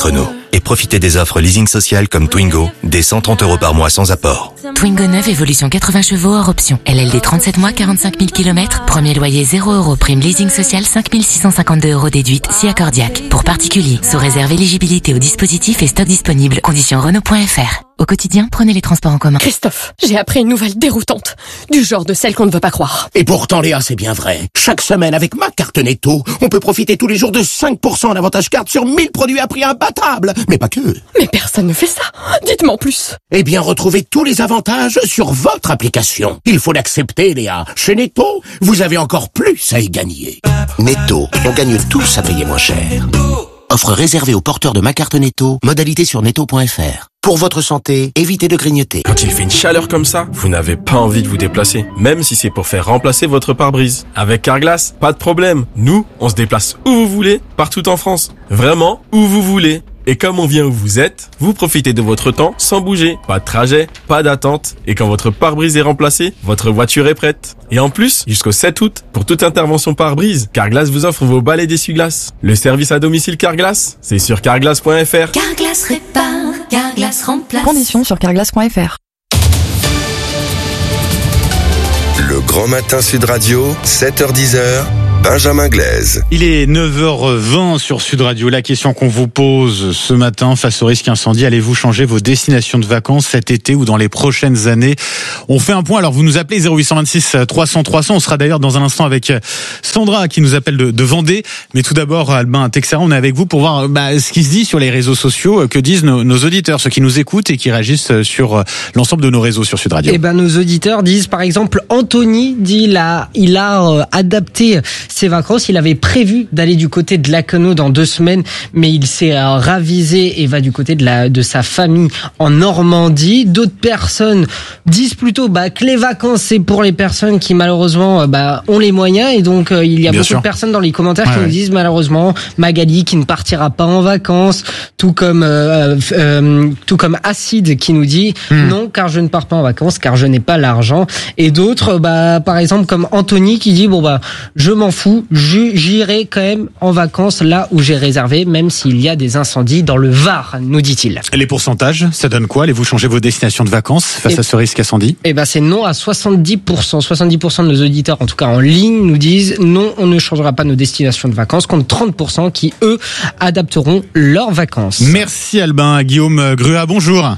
et profitez des offres leasing social comme Twingo, dès cent trente euros par mois sans apport. Twingo neuf, évolution quatre-vingts chevaux hors option. L L D trente-sept mois, quarante-cinq mille kilomètres. Premier loyer zéro euros. Prime leasing social cinq mille six cent cinquante-deux euros déduite si accordiaque. Pour particuliers, sous réserve éligibilité au dispositif et stock disponible. Conditions Renault point F R. Au quotidien, prenez les transports en commun. Christophe, j'ai appris une nouvelle déroutante. Du genre de celle qu'on ne veut pas croire. Et pourtant, Léa, c'est bien vrai. Chaque semaine, avec ma carte Netto, on peut profiter tous les jours de cinq pour cent d'avantage carte sur mille produits à prix imbattable. Mais pas que. Mais personne ne fait ça. Dites-moi en plus. Eh bien, retrouvez tous les avantages sur votre application. Il faut l'accepter, Léa. Chez Netto, vous avez encore plus à y gagner. Netto, on gagne tous à payer moins cher. Offre réservée aux porteurs de ma carte Netto. Modalité sur netto point F R. Pour votre santé, évitez de grignoter. Quand il fait une chaleur comme ça, vous n'avez pas envie de vous déplacer, même si c'est pour faire remplacer votre pare-brise. Avec Carglass, pas de problème. Nous, on se déplace où vous voulez, partout en France. Vraiment, où vous voulez. Et comme on vient où vous êtes, vous profitez de votre temps sans bouger. Pas de trajet, pas d'attente. Et quand votre pare-brise est remplacé, votre voiture est prête. Et en plus, jusqu'au sept août, pour toute intervention pare-brise, Carglass vous offre vos balais d'essuie-glace. Le service à domicile Carglass, c'est sur carglass point F R. Carglass répare, Carglass remplace. Conditions sur carglass point F R. Le Grand Matin Sud Radio, sept heures dix, Benjamin Glaise. Il est neuf heures vingt sur Sud Radio. La question qu'on vous pose ce matin face au risque incendie, allez-vous changer vos destinations de vacances cet été ou dans les prochaines années? On fait un point. Alors vous nous appelez zéro huit cent vingt-six trois cents trois cents. On sera d'ailleurs dans un instant avec Sandra qui nous appelle de, de Vendée. Mais tout d'abord, Albin Texera, on est avec vous pour voir bah, ce qui se dit sur les réseaux sociaux, que disent nos, nos auditeurs, ceux qui nous écoutent et qui réagissent sur l'ensemble de nos réseaux sur Sud Radio. Eh ben, nos auditeurs disent, par exemple, Anthony dit il a, il a euh, adapté ses vacances. Il avait prévu d'aller du côté de Lacanau dans deux semaines, mais il s'est euh, ravisé et va du côté de la de sa famille en Normandie. D'autres personnes disent plutôt bah, que les vacances c'est pour les personnes qui malheureusement euh, bah, ont les moyens, et donc euh, il y a Bien beaucoup sûr. de personnes dans les commentaires ouais, qui ouais. nous disent malheureusement Magali qui ne partira pas en vacances, tout comme euh, euh, tout comme Acide qui nous dit hmm. non car je ne pars pas en vacances car je n'ai pas l'argent, et d'autres bah par exemple comme Anthony qui dit bon bah je m'en fous, j'irai quand même en vacances là où j'ai réservé, même s'il y a des incendies dans le Var, nous dit-il. Et les pourcentages, ça donne quoi? Allez-vous changer vos destinations de vacances face et, à ce risque incendie? Eh ben c'est non à soixante-dix pour cent. soixante-dix pour cent de nos auditeurs, en tout cas en ligne, nous disent non, on ne changera pas nos destinations de vacances, contre trente pour cent qui, eux, adapteront leurs vacances. Merci Albin. Guillaume Gruat, bonjour.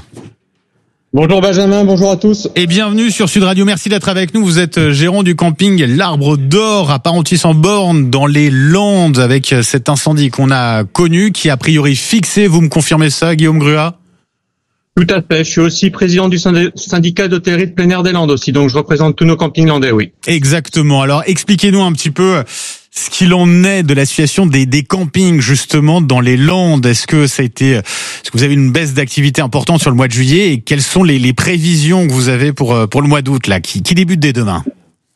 Bonjour Benjamin, bonjour à tous. Et bienvenue sur Sud Radio, merci d'être avec nous. Vous êtes gérant du camping L'Arbre d'Or à Parentis-en-Born dans les Landes, avec cet incendie qu'on a connu, qui est a priori fixé. Vous me confirmez ça, Guillaume Gruat? Tout à fait, je suis aussi président du syndicat d'hôtellerie de plein air des Landes aussi, donc je représente tous nos campings landais, oui. Exactement, alors expliquez-nous un petit peu ce qu'il en est de la situation des, des campings justement dans les Landes. Est-ce que ça a été, est-ce que vous avez une baisse d'activité importante sur le mois de juillet, et quelles sont les, les prévisions que vous avez pour pour le mois d'août là, qui, qui débute dès demain?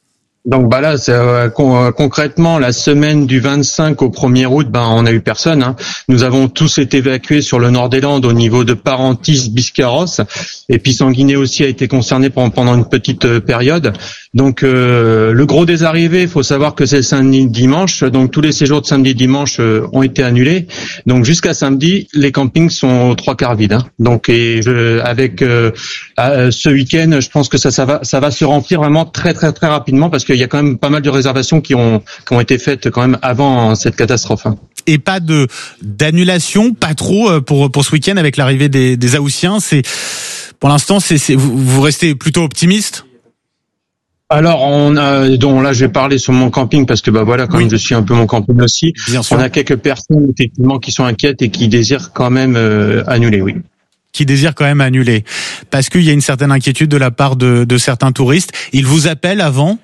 Donc bah là, c'est, euh, con, concrètement, la semaine du vingt-cinq au premier août, ben on a eu personne. Hein. Nous avons tous été évacués sur le nord des Landes au niveau de Parentis, Biscarrosse, et puis Sanguinet aussi a été concerné pendant, pendant une petite euh, période. Donc euh, le gros des arrivées, il faut savoir que c'est le samedi dimanche, donc tous les séjours de samedi dimanche euh, ont été annulés. Donc jusqu'à samedi, les campings sont aux trois quarts vides. Hein. Donc et je, avec euh, euh, ce week-end, je pense que ça, ça va, ça va se remplir vraiment très très très rapidement, parce qu'il il y a quand même pas mal de réservations qui ont qui ont été faites quand même avant cette catastrophe. Et pas de d'annulation, pas trop pour pour ce week-end avec l'arrivée des des Haussiens. C'est pour l'instant, c'est, c'est vous, vous restez plutôt optimiste? Alors on a donc là je vais parler sur mon camping parce que bah voilà comme oui. je suis un peu mon camping aussi. Bien sûr. On a quelques personnes effectivement qui sont inquiètes et qui désirent quand même euh, annuler, oui. Qui désirent quand même annuler parce qu'il y a une certaine inquiétude de la part de de certains touristes. Ils vous appellent avant?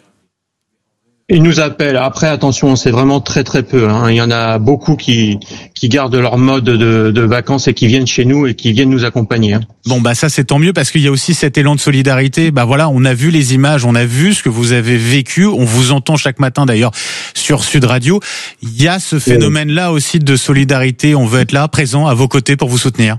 Ils nous appellent. Après, attention, c'est vraiment très très peu. Hein. Il y en a beaucoup qui qui gardent leur mode de, de vacances et qui viennent chez nous et qui viennent nous accompagner. Hein. Bon, bah ça c'est tant mieux, parce qu'il y a aussi cet élan de solidarité. Bah voilà, on a vu les images, on a vu ce que vous avez vécu. On vous entend chaque matin d'ailleurs sur Sud Radio. Il y a ce phénomène-là aussi de solidarité. On veut être là, présent, à vos côtés pour vous soutenir.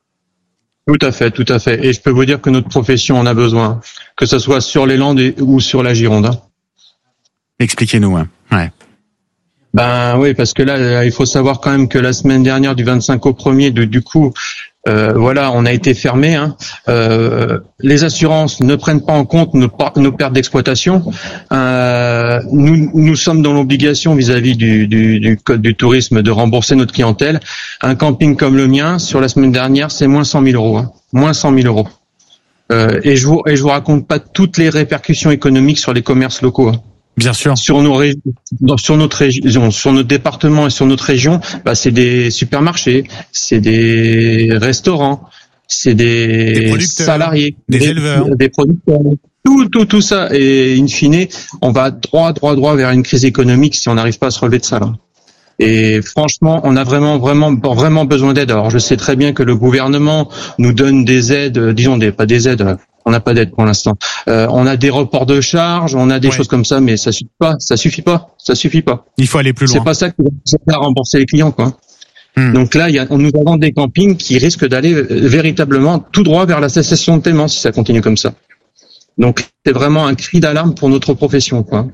Tout à fait, tout à fait. Et je peux vous dire que notre profession en a besoin, que ce soit sur les Landes ou sur la Gironde. Hein. Expliquez-nous. Hein. Ouais. Ben oui, parce que là, il faut savoir quand même que la semaine dernière, du vingt-cinq au premier, de, du coup, euh, voilà, on a été fermé. Hein. Euh, les assurances ne prennent pas en compte nos, nos pertes d'exploitation. Euh, nous, nous sommes dans l'obligation vis-à-vis du, du, du code du tourisme de rembourser notre clientèle. Un camping comme le mien, sur la semaine dernière, c'est moins cent mille euros. Hein. Moins cent mille euros. Euh, et je vous et je vous raconte pas toutes les répercussions économiques sur les commerces locaux. Hein. Bien sûr. Sur nos régions, sur notre région, sur notre département et sur notre région, bah c'est des supermarchés, c'est des restaurants, c'est des, des salariés, des, des éleveurs, des producteurs. Tout, tout, tout ça. Et in fine, on va droit, droit, droit vers une crise économique si on n'arrive pas à se relever de ça, là. Et franchement, on a vraiment, vraiment, vraiment besoin d'aide. Alors, je sais très bien que le gouvernement nous donne des aides, disons des, pas des aides. On n'a pas d'aide pour l'instant. Euh, on a des reports de charges, on a des ouais. choses comme ça, mais ça suffit pas. Ça suffit pas. Ça suffit pas. Il faut aller plus loin. C'est pas ça qui va rembourser les clients, quoi. Hmm. Donc là, il y a, nous avons des campings qui risquent d'aller véritablement tout droit vers la cessation de paiement si ça continue comme ça. Donc c'est vraiment un cri d'alarme pour notre profession, quoi.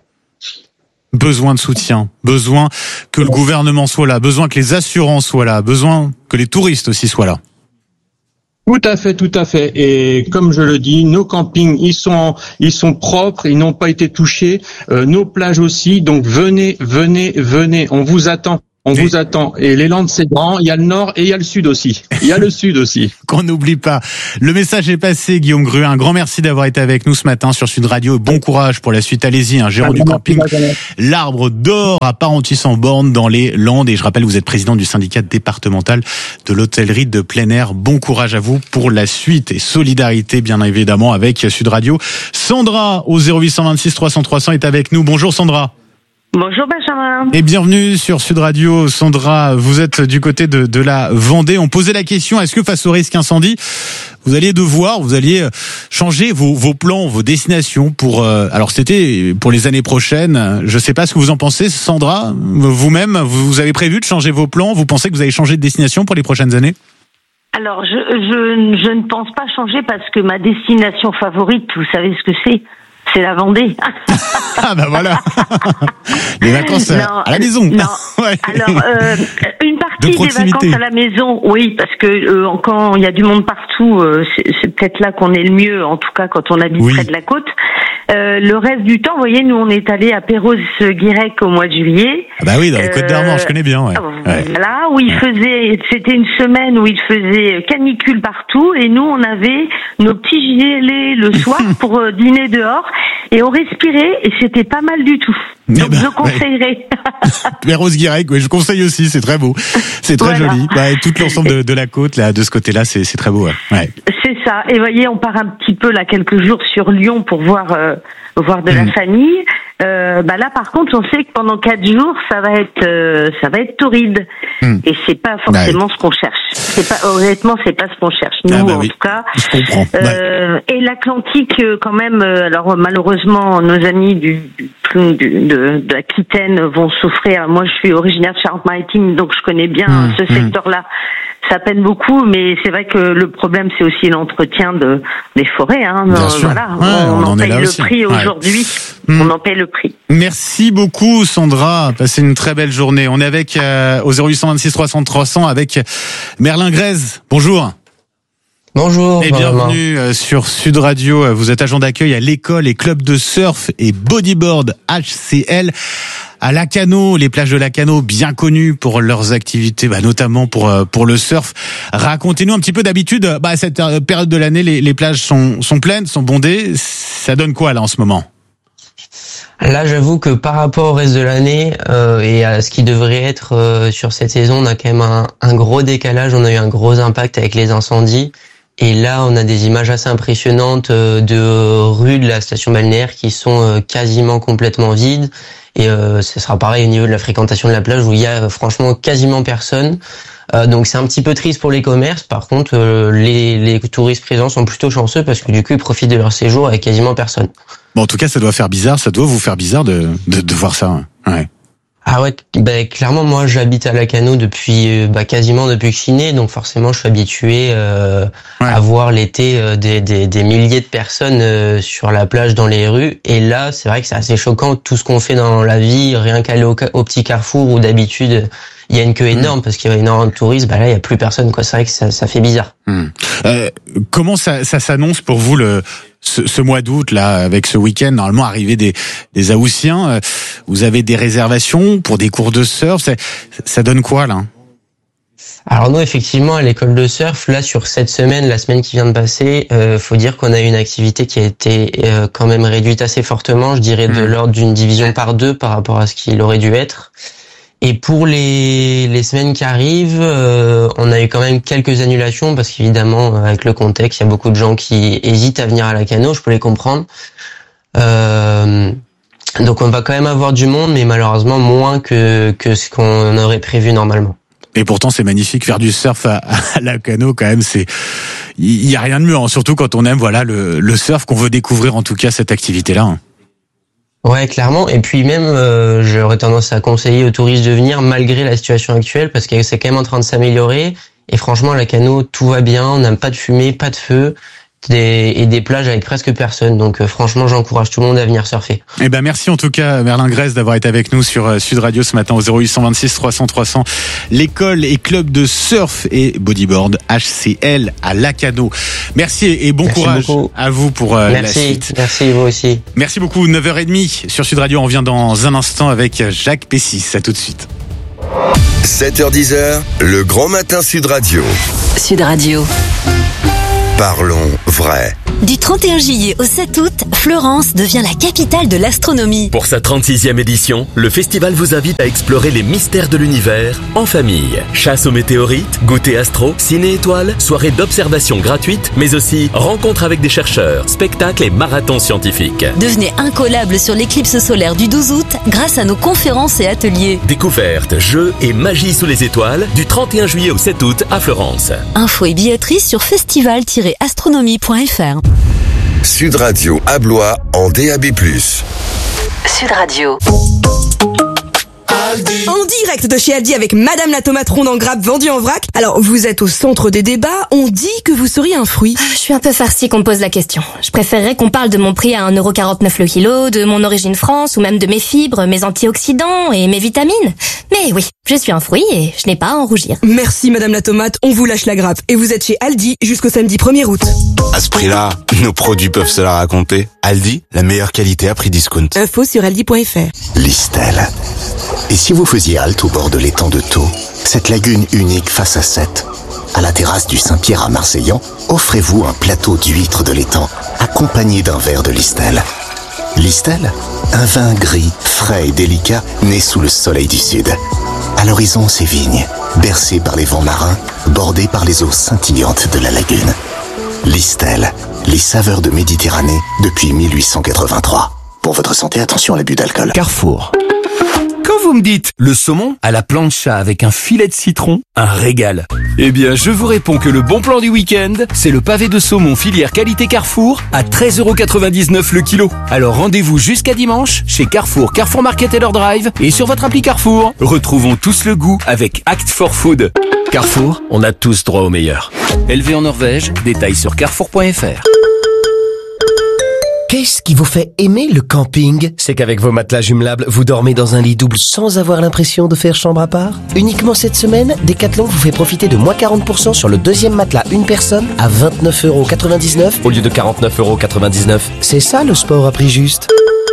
Besoin de soutien, besoin que le gouvernement soit là, besoin que les assurances soient là, besoin que les touristes aussi soient là. Tout à fait, tout à fait. Et comme je le dis, nos campings, ils sont, ils sont propres, ils n'ont pas été touchés. Euh, nos plages aussi. Donc venez, venez, venez. On vous attend. On et vous attend. Et les Landes, c'est grand. Il y a le nord et il y a le sud aussi. Il y a le sud aussi. Qu'on n'oublie pas. Le message est passé, Guillaume Gruet. Un grand merci d'avoir été avec nous ce matin sur Sud Radio. Et bon courage pour la suite. Allez-y, hein, gérant du camping L'Arbre d'Or à Parentis-en-Born dans les Landes. Et je rappelle, vous êtes président du syndicat départemental de l'hôtellerie de plein air. Bon courage à vous pour la suite et solidarité, bien évidemment, avec Sud Radio. Sandra au zéro huit cent vingt-six trois cents trois cents est avec nous. Bonjour Sandra. Bonjour Benjamin. Et bienvenue sur Sud Radio. Sandra, vous êtes du côté de, de la Vendée. On posait la question, est-ce que face au risque incendie, vous alliez devoir, vous alliez changer vos, vos plans, vos destinations pour... Euh, alors c'était pour les années prochaines. Je ne sais pas ce que vous en pensez, Sandra. Vous-même, vous avez prévu de changer vos plans? Vous pensez que vous allez changer de destination pour les prochaines années? Alors, je, je, je ne pense pas changer parce que ma destination favorite, vous savez ce que c'est? C'est la Vendée. Ah bah voilà. Les vacances non, à la maison. Non. Ouais. Alors euh, une partie des vacances à la maison, oui, parce que euh, quand il y a du monde partout, euh, c'est, c'est peut-être là qu'on est le mieux, en tout cas quand on habite oui. près de la côte. Euh, le reste du temps, vous voyez, nous on est allé à Perros-Guirec au mois de juillet. Ah bah oui, dans les Côtes d'Armor, euh, je connais bien. Ouais. Voilà, où il faisait, c'était une semaine où il faisait canicule partout, et nous on avait nos petits gilets le soir pour euh, dîner dehors, et on respirait, et c'était pas mal du tout. Donc bah, je conseillerais. Ouais. Perros-Guirec, oui, je conseille aussi, c'est très beau, c'est très voilà. joli. Bah, tout l'ensemble de, de la côte, là, de ce côté-là, c'est, c'est très beau. Ouais. Ouais. C'est ça. Et voyez, on part un petit peu là quelques jours sur Lyon pour voir euh, voir de mmh. la famille. Euh, bah là, par contre, on sait que pendant quatre jours, ça va être euh, ça va être torride. Mmh. Et c'est pas forcément ouais. ce qu'on cherche. C'est pas honnêtement, c'est pas ce qu'on cherche. Nous, ah bah en oui. tout cas. Je comprends. Euh, ouais. Et l'Atlantique, quand même. Alors malheureusement, nos amis du, du, du de, de l'Aquitaine vont souffrir. Moi, je suis originaire de Charente-Maritime, donc je connais bien mmh. ce mmh. secteur-là. Ça peine beaucoup, mais c'est vrai que le problème, c'est aussi l'entretien de des forêts. Hein. Bien sûr. Voilà, ouais, on, on en paye le aussi. prix ouais. aujourd'hui. Mmh. On en paye le prix. Merci beaucoup, Sandra. Passez une très belle journée. On est avec euh, au zéro huit cent vingt-six trois cents trois cents avec Merlin Grèze. Bonjour. Bonjour. Et bienvenue euh, sur Sud Radio. Vous êtes agent d'accueil à l'école et club de surf et bodyboard H C L. À Lacanau, les plages de Lacanau, bien connues pour leurs activités, bah, notamment pour pour le surf. Racontez-nous un petit peu. D'habitude, bah, cette période de l'année, les, les plages sont sont pleines, sont bondées. Ça donne quoi là en ce moment? Là, j'avoue que par rapport au reste de l'année euh, et à ce qui devrait être euh, sur cette saison, on a quand même un, un gros décalage. On a eu un gros impact avec les incendies. Et là, on a des images assez impressionnantes euh, de rues de la station balnéaire qui sont euh, quasiment complètement vides. Et euh, ce sera pareil au niveau de la fréquentation de la plage où il y a euh, franchement quasiment personne. Euh, donc c'est un petit peu triste pour les commerces. Par contre, euh, les, les touristes présents sont plutôt chanceux parce que du coup, ils profitent de leur séjour avec quasiment personne. Bon, en tout cas, ça doit faire bizarre. Ça doit vous faire bizarre de de, de voir ça. Ouais. Ah Ah ouais, bah, clairement, moi, j'habite à Lacanau depuis, bah, quasiment depuis que je suis né, donc forcément, je suis habitué euh, ouais. à voir l'été euh, des, des, des milliers de personnes euh, sur la plage, dans les rues. Et là, c'est vrai que c'est assez choquant, tout ce qu'on fait dans la vie, rien qu'aller au, au petit Carrefour où d'habitude, il y a une queue énorme mmh. parce qu'il y a énormément de touristes. Bah là, il y a plus personne, quoi. C'est vrai que ça, ça fait bizarre. Mmh. Euh, comment ça, ça s'annonce pour vous le ce, ce mois d'août là, avec ce week-end normalement arrivé des des Haussiens? Vous avez des réservations pour des cours de surf? Ça, ça donne quoi là? Alors nous, effectivement, à l'école de surf, là, sur cette semaine, la semaine qui vient de passer, euh, faut dire qu'on a eu une activité qui a été euh, quand même réduite assez fortement, je dirais de mmh. l'ordre d'une division par deux par rapport à ce qu'il aurait dû être. Et pour les les semaines qui arrivent, euh, on a eu quand même quelques annulations parce qu'évidemment, avec le contexte, il y a beaucoup de gens qui hésitent à venir à Lacanau, je peux les comprendre. Euh, donc on va quand même avoir du monde, mais malheureusement moins que que ce qu'on aurait prévu normalement. Et pourtant, c'est magnifique, faire du surf à, à Lacanau, quand même, c'est, il y a rien de mieux, hein, surtout quand on aime, voilà, le, le surf, qu'on veut découvrir, en tout cas, cette activité-là. Hein. Ouais, clairement. Et puis même, euh, j'aurais tendance à conseiller aux touristes de venir, malgré la situation actuelle, parce que c'est quand même en train de s'améliorer. Et franchement, Lacanau, tout va bien, on n'a pas de fumée, pas de feu. Des, et des plages avec presque personne. Donc euh, franchement, j'encourage tout le monde à venir surfer. Eh ben merci en tout cas Merlin Grèce d'avoir été avec nous sur euh, Sud Radio ce matin au zéro huit cent vingt-six trois cents trois cents. L'école et club de surf et bodyboard H C L à Lacanau. Merci et bon merci courage beaucoup. à vous pour euh, merci, la suite. Merci vous aussi. Merci beaucoup. neuf heures trente sur Sud Radio. On revient dans un instant avec Jacques Pessis. À tout de suite. sept heures dix, le grand matin Sud Radio. Sud Radio. Parlons vrai. Du trente et un juillet au sept août, Florence devient la capitale de l'astronomie. Pour sa trente-sixième édition, le festival vous invite à explorer les mystères de l'univers en famille. Chasse aux météorites, goûter astro, ciné-étoiles, soirée d'observation gratuite, mais aussi rencontres avec des chercheurs, spectacles et marathons scientifiques. Devenez incollable sur l'éclipse solaire du douze août grâce à nos conférences et ateliers. Découvertes, jeux et magie sous les étoiles du trente et un juillet au sept août à Florence. Infos et billetterie sur festival tiret astronomie point f r. Sud Radio à Blois en D A B plus. Sud Radio. En direct de chez Aldi avec Madame la tomate ronde en grappe vendue en vrac. Alors, vous êtes au centre des débats. On dit que vous seriez un fruit. Je suis un peu farcie qu'on me pose la question. Je préférerais qu'on parle de mon prix à un euro quarante-neuf le kilo, de mon origine France, ou même de mes fibres, mes antioxydants et mes vitamines. Mais oui, je suis un fruit et je n'ai pas à en rougir. Merci Madame la tomate, on vous lâche la grappe. Et vous êtes chez Aldi jusqu'au samedi premier août. À ce prix-là, nos produits peuvent se la raconter. Aldi, la meilleure qualité à prix discount. Info sur aldi point f r. Listel. Et si vous faisiez halte au bord de l'étang de Thau, cette lagune unique face à Sète, à la terrasse du Saint-Pierre à Marseillan, offrez-vous un plateau d'huîtres de l'étang, accompagné d'un verre de Listel. Listel, un vin gris, frais et délicat, né sous le soleil du sud. À l'horizon, ces vignes, bercées par les vents marins, bordées par les eaux scintillantes de la lagune. Listel, les saveurs de Méditerranée depuis mille huit cent quatre-vingt-trois. Pour votre santé, attention à l'abus d'alcool. Carrefour. Quand vous me dites le saumon à la plancha avec un filet de citron, un régal. Eh bien, je vous réponds que le bon plan du week-end, c'est le pavé de saumon filière qualité Carrefour à treize euros quatre-vingt-dix-neuf le kilo. Alors rendez-vous jusqu'à dimanche chez Carrefour, Carrefour Market et leur drive et sur votre appli Carrefour. Retrouvons tous le goût avec Act for Food. Carrefour, on a tous droit au meilleur. Élevé en Norvège, détails sur carrefour point f r. Qu'est-ce qui vous fait aimer le camping? C'est qu'avec vos matelas jumelables, vous dormez dans un lit double sans avoir l'impression de faire chambre à part. Uniquement cette semaine, Decathlon vous fait profiter de moins quarante pour cent sur le deuxième matelas une personne à vingt-neuf euros quatre-vingt-dix-neuf au lieu de quarante-neuf euros quatre-vingt-dix-neuf. C'est ça le sport à prix juste.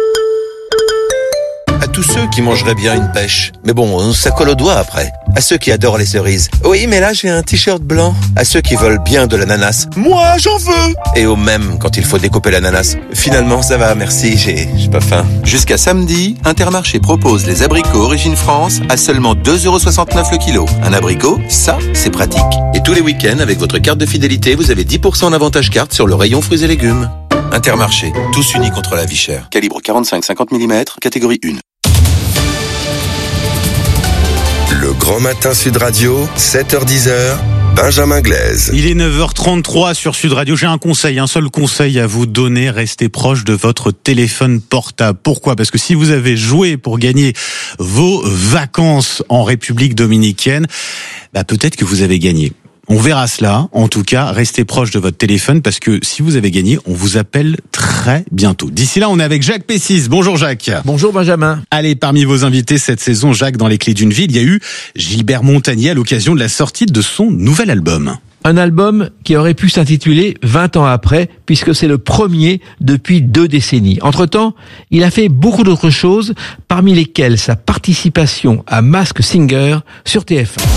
À tous ceux qui mangeraient bien une pêche. Mais bon, ça colle au doigt après. À ceux qui adorent les cerises. Oui, mais là, j'ai un t-shirt blanc. À ceux qui veulent bien de l'ananas. Moi, j'en veux. Et au même, quand il faut découper l'ananas. Finalement, ça va, merci, j'ai, j'ai pas faim. Jusqu'à samedi, Intermarché propose les abricots Origine France à seulement deux euros soixante-neuf le kilo. Un abricot, ça, c'est pratique. Et tous les week-ends, avec votre carte de fidélité, vous avez dix pour cent d'avantage carte sur le rayon fruits et légumes. Intermarché, tous unis contre la vie chère. Calibre quarante-cinq à cinquante millimètres, catégorie un. Le grand matin Sud Radio, sept heures dix, Benjamin Glaise. Il est neuf heures trente-trois sur Sud Radio. J'ai un conseil, un seul conseil à vous donner. Restez proche de votre téléphone portable. Pourquoi ? Parce que si vous avez joué pour gagner vos vacances en République dominicaine, bah peut-être que vous avez gagné. On verra cela. En tout cas, restez proche de votre téléphone parce que si vous avez gagné, on vous appelle très bientôt. D'ici là, on est avec Jacques Pessis. Bonjour Jacques. Bonjour Benjamin. Allez, parmi vos invités cette saison, Jacques, dans les clés d'une ville, il y a eu Gilbert Montagnier à l'occasion de la sortie de son nouvel album. Un album qui aurait pu s'intituler vingt ans après, puisque c'est le premier depuis deux décennies. Entre-temps, il a fait beaucoup d'autres choses, parmi lesquelles sa participation à Masked Singer sur T F un.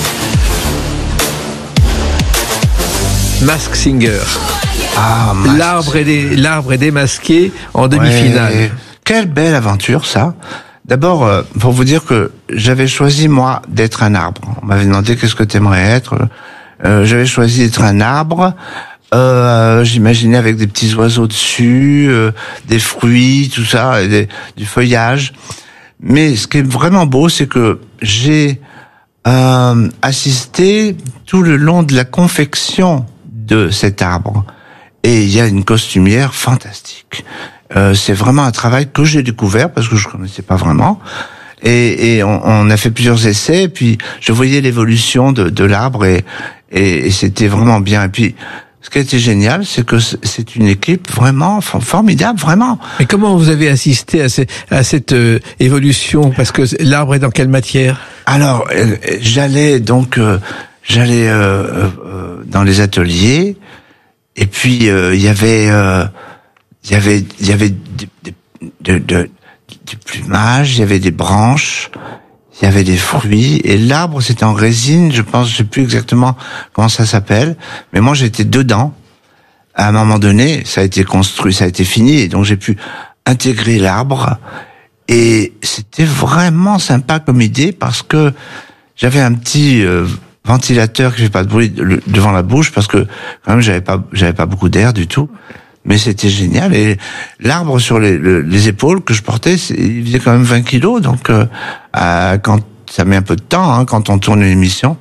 Masked Singer. Ah, l'arbre est, dé, l'arbre est démasqué en demi-finale. Ouais, quelle belle aventure, ça. D'abord, euh, pour vous dire que j'avais choisi, moi, d'être un arbre. On m'avait demandé qu'est-ce que t'aimerais être. Euh, j'avais choisi d'être un arbre. Euh, j'imaginais avec des petits oiseaux dessus, euh, des fruits, tout ça, et des, du feuillage. Mais ce qui est vraiment beau, c'est que j'ai euh, assisté tout le long de la confection de cet arbre. Et il y a une costumière fantastique. Euh, c'est vraiment un travail que j'ai découvert parce que je connaissais pas vraiment. Et, et on, on a fait plusieurs essais. Et puis je voyais l'évolution de, de l'arbre et, et, et c'était vraiment bien. Et puis ce qui a été génial, c'est que c'est une équipe vraiment formidable, vraiment. Mais comment vous avez assisté à, ces, à cette euh, évolution ? Parce que l'arbre est dans quelle matière ? Alors euh, j'allais donc euh, j'allais euh, euh, dans les ateliers. Et puis il euh, y avait, il euh, y avait, il y avait de, de, de, du plumage, il y avait des branches, il y avait des fruits. Et l'arbre, c'était en résine. Je pense, je sais plus exactement comment ça s'appelle. Mais moi, j'étais dedans. À un moment donné, ça a été construit, ça a été fini, et donc j'ai pu intégrer l'arbre. Et c'était vraiment sympa comme idée parce que j'avais un petit euh, ventilateur qui fait pas de bruit devant la bouche parce que quand même j'avais pas j'avais pas beaucoup d'air du tout, mais c'était génial. Et l'arbre sur les, les, les épaules que je portais, il faisait quand même vingt kilos, donc euh, euh, quand ça met un peu de temps hein, quand on tourne une émission.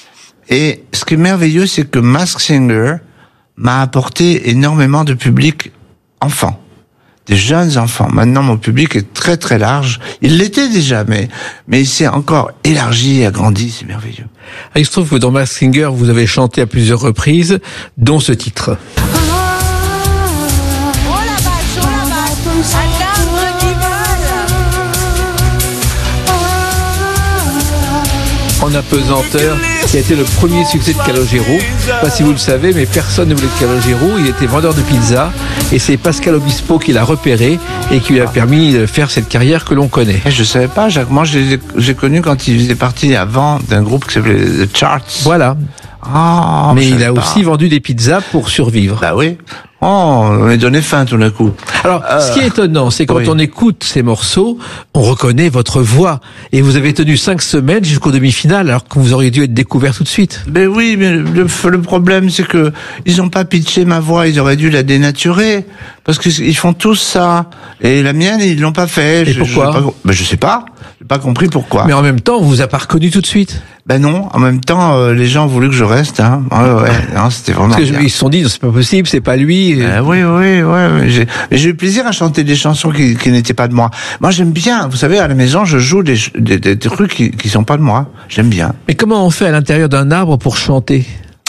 Et ce qui est merveilleux, c'est que Masked Singer m'a apporté énormément de public enfant, des jeunes enfants. Maintenant, mon public est très très large. Il l'était déjà, mais mais il s'est encore élargi et agrandi. C'est merveilleux. Ah, il se trouve que dans Masked Singer, vous avez chanté à plusieurs reprises, dont ce titre. En apesanteur, qui a été le premier succès de Calogero. Je ne sais pas si vous le savez, mais personne ne voulait de Calogero. Il était vendeur de pizza et c'est Pascal Obispo qui l'a repéré et qui lui a permis de faire cette carrière que l'on connaît. Je savais pas, Jacques. Moi, j'ai, j'ai connu quand il faisait partie avant d'un groupe qui s'appelait The Charts. Voilà. Oh, mais il a pas. aussi vendu des pizzas pour survivre. Bah oui. Oh, on m'a donné faim tout d'un coup. Alors, euh, ce qui est étonnant, c'est quand oui. on écoute ces morceaux, on reconnaît votre voix. Et vous avez tenu cinq semaines jusqu'aux demi-finales, alors que vous auriez dû être découvert tout de suite. Ben oui, mais le, le problème, c'est que ils n'ont pas pitché ma voix, ils auraient dû la dénaturer. Parce qu'ils font tous ça. Et la mienne, ils l'ont pas fait. Et je, pourquoi je, pas, ben je sais pas. J'ai pas compris pourquoi. Mais en même temps, on vous a pas reconnu tout de suite. Ben non, en même temps, euh, les gens ont voulu que je reste. Hein. Ouais, ouais, non, c'était vraiment. Parce que ils se sont dit, c'est pas possible, c'est pas lui. Ben oui, oui, oui. J'ai, j'ai eu plaisir à chanter des chansons qui, qui n'étaient pas de moi. Moi, j'aime bien. Vous savez, à la maison, je joue des, des, des trucs qui, qui sont pas de moi. J'aime bien. Mais comment on fait à l'intérieur d'un arbre pour chanter ?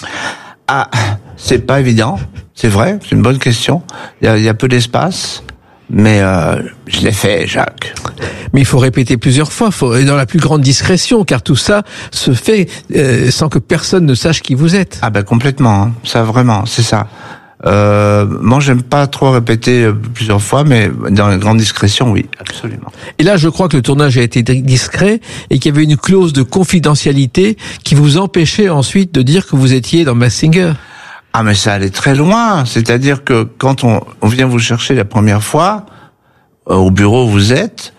Ah, c'est pas évident. C'est vrai, c'est une bonne question. Il y a, il y a peu d'espace. Mais euh, je l'ai fait, Jacques. Mais il faut répéter plusieurs fois, faut, dans la plus grande discrétion, car tout ça se fait euh, sans que personne ne sache qui vous êtes. Ah ben complètement, hein. Ça vraiment, c'est ça. Euh, moi, j'aime pas trop répéter plusieurs fois, mais dans la grande discrétion, oui, absolument. Et là, je crois que le tournage a été discret et qu'il y avait une clause de confidentialité qui vous empêchait ensuite de dire que vous étiez dans Masked Singer. Ah mais ça allait très loin, c'est-à-dire que quand on, on vient vous chercher la première fois, euh, au bureau où vous êtes,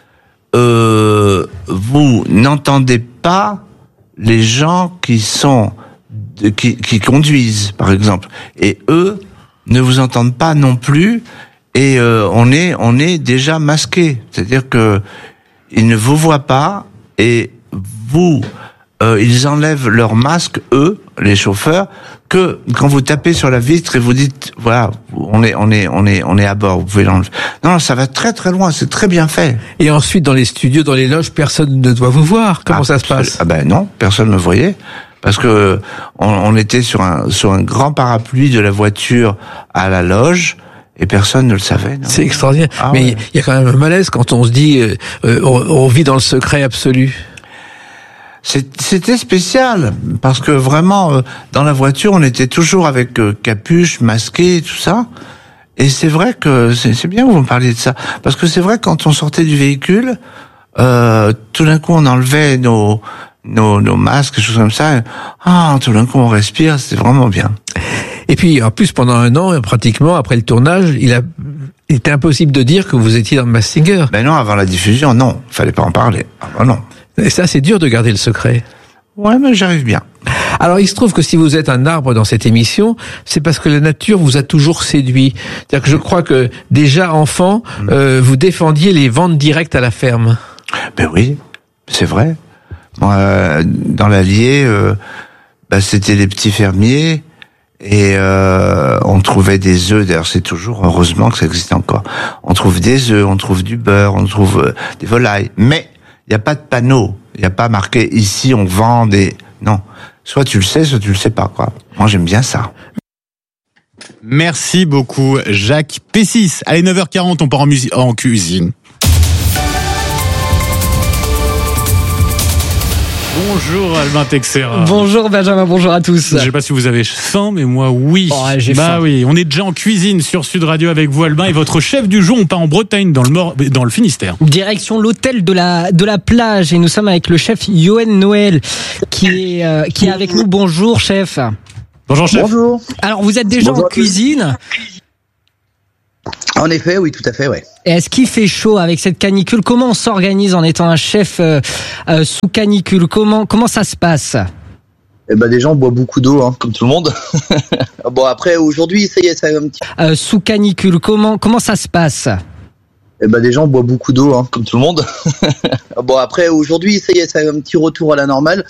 euh, vous n'entendez pas les gens qui sont, de, qui, qui conduisent, par exemple, et eux ne vous entendent pas non plus, et euh, on est, on est déjà masqué, c'est-à-dire que ils ne vous voient pas, et vous euh, ils enlèvent leur masque, eux, les chauffeurs, que quand vous tapez sur la vitre et vous dites, voilà, on est, on est, on est, on est à bord, vous pouvez l'enlever. Non, non, ça va très très loin, c'est très bien fait. Et ensuite, dans les studios, dans les loges, personne ne doit vous voir. Comment ah, ça se passe? Ah ben non, personne ne me voyait. Parce que on, on était sur un, sur un grand parapluie de la voiture à la loge. Et personne ne le savait. Non. C'est extraordinaire. Ah, mais il ouais. y a quand même un malaise quand on se dit euh, euh, on, on vit dans le secret absolu. C'est, c'était spécial parce que vraiment euh, dans la voiture on était toujours avec euh, capuche, masqué, tout ça. Et c'est vrai que c'est, c'est bien que vous me parliez de ça parce que c'est vrai que quand on sortait du véhicule, euh, tout d'un coup on enlevait nos nos, nos masques, des choses comme ça. Et, ah, tout d'un coup on respire, c'était vraiment bien. Et puis, en plus, pendant un an, pratiquement, après le tournage, il a, il était impossible de dire que vous étiez dans Masked Singer. Ben non, avant la diffusion, non. Fallait pas en parler. Ah ben non. Et ça, c'est dur de garder le secret. Ouais, mais j'arrive bien. Alors, il se trouve que si vous êtes un arbre dans cette émission, c'est parce que la nature vous a toujours séduit. C'est-à-dire que je crois que, déjà enfant, mmh. euh, vous défendiez les ventes directes à la ferme. Ben oui, c'est vrai. Moi, euh, dans l'Allier, euh, ben, c'était les petits fermiers. Et euh, on trouvait des œufs, d'ailleurs c'est toujours, heureusement que ça existe encore, on trouve des œufs, on trouve du beurre, on trouve euh, des volailles, mais il n'y a pas de panneau, il n'y a pas marqué ici on vend des... Non, soit tu le sais, soit tu le sais pas, quoi. Moi j'aime bien ça. Merci beaucoup Jacques Pessis. Allez, neuf heures quarante, on part en, musique, en cuisine. Bonjour Albin Texera. Bonjour Benjamin, bonjour à tous. Je ne sais pas si vous avez faim, mais moi oui. Oh, j'ai bah faim. oui, on est déjà en cuisine sur Sud Radio avec vous Albin et votre chef du jour. On part en Bretagne, dans le, Mor- dans le Finistère. Direction l'hôtel de la de la plage et nous sommes avec le chef Yoann Noël qui est euh, qui est avec nous. Bonjour chef. Bonjour chef. Bonjour. Alors vous êtes déjà Bonjour en cuisine. En effet, oui, tout à fait, ouais. Et est-ce qu'il fait chaud avec cette canicule? Comment on s'organise en étant un chef euh, euh, sous canicule? Comment comment ça se passe? Eh ben, déjà, on boit beaucoup d'eau, hein, comme tout le monde. Bon, après, aujourd'hui, ça y est, ça un petit. Euh, sous canicule, comment comment ça se passe? Eh ben, déjà, on boit beaucoup d'eau, hein, comme tout le monde. Bon, après, aujourd'hui, ça y est, ça un petit retour à la normale.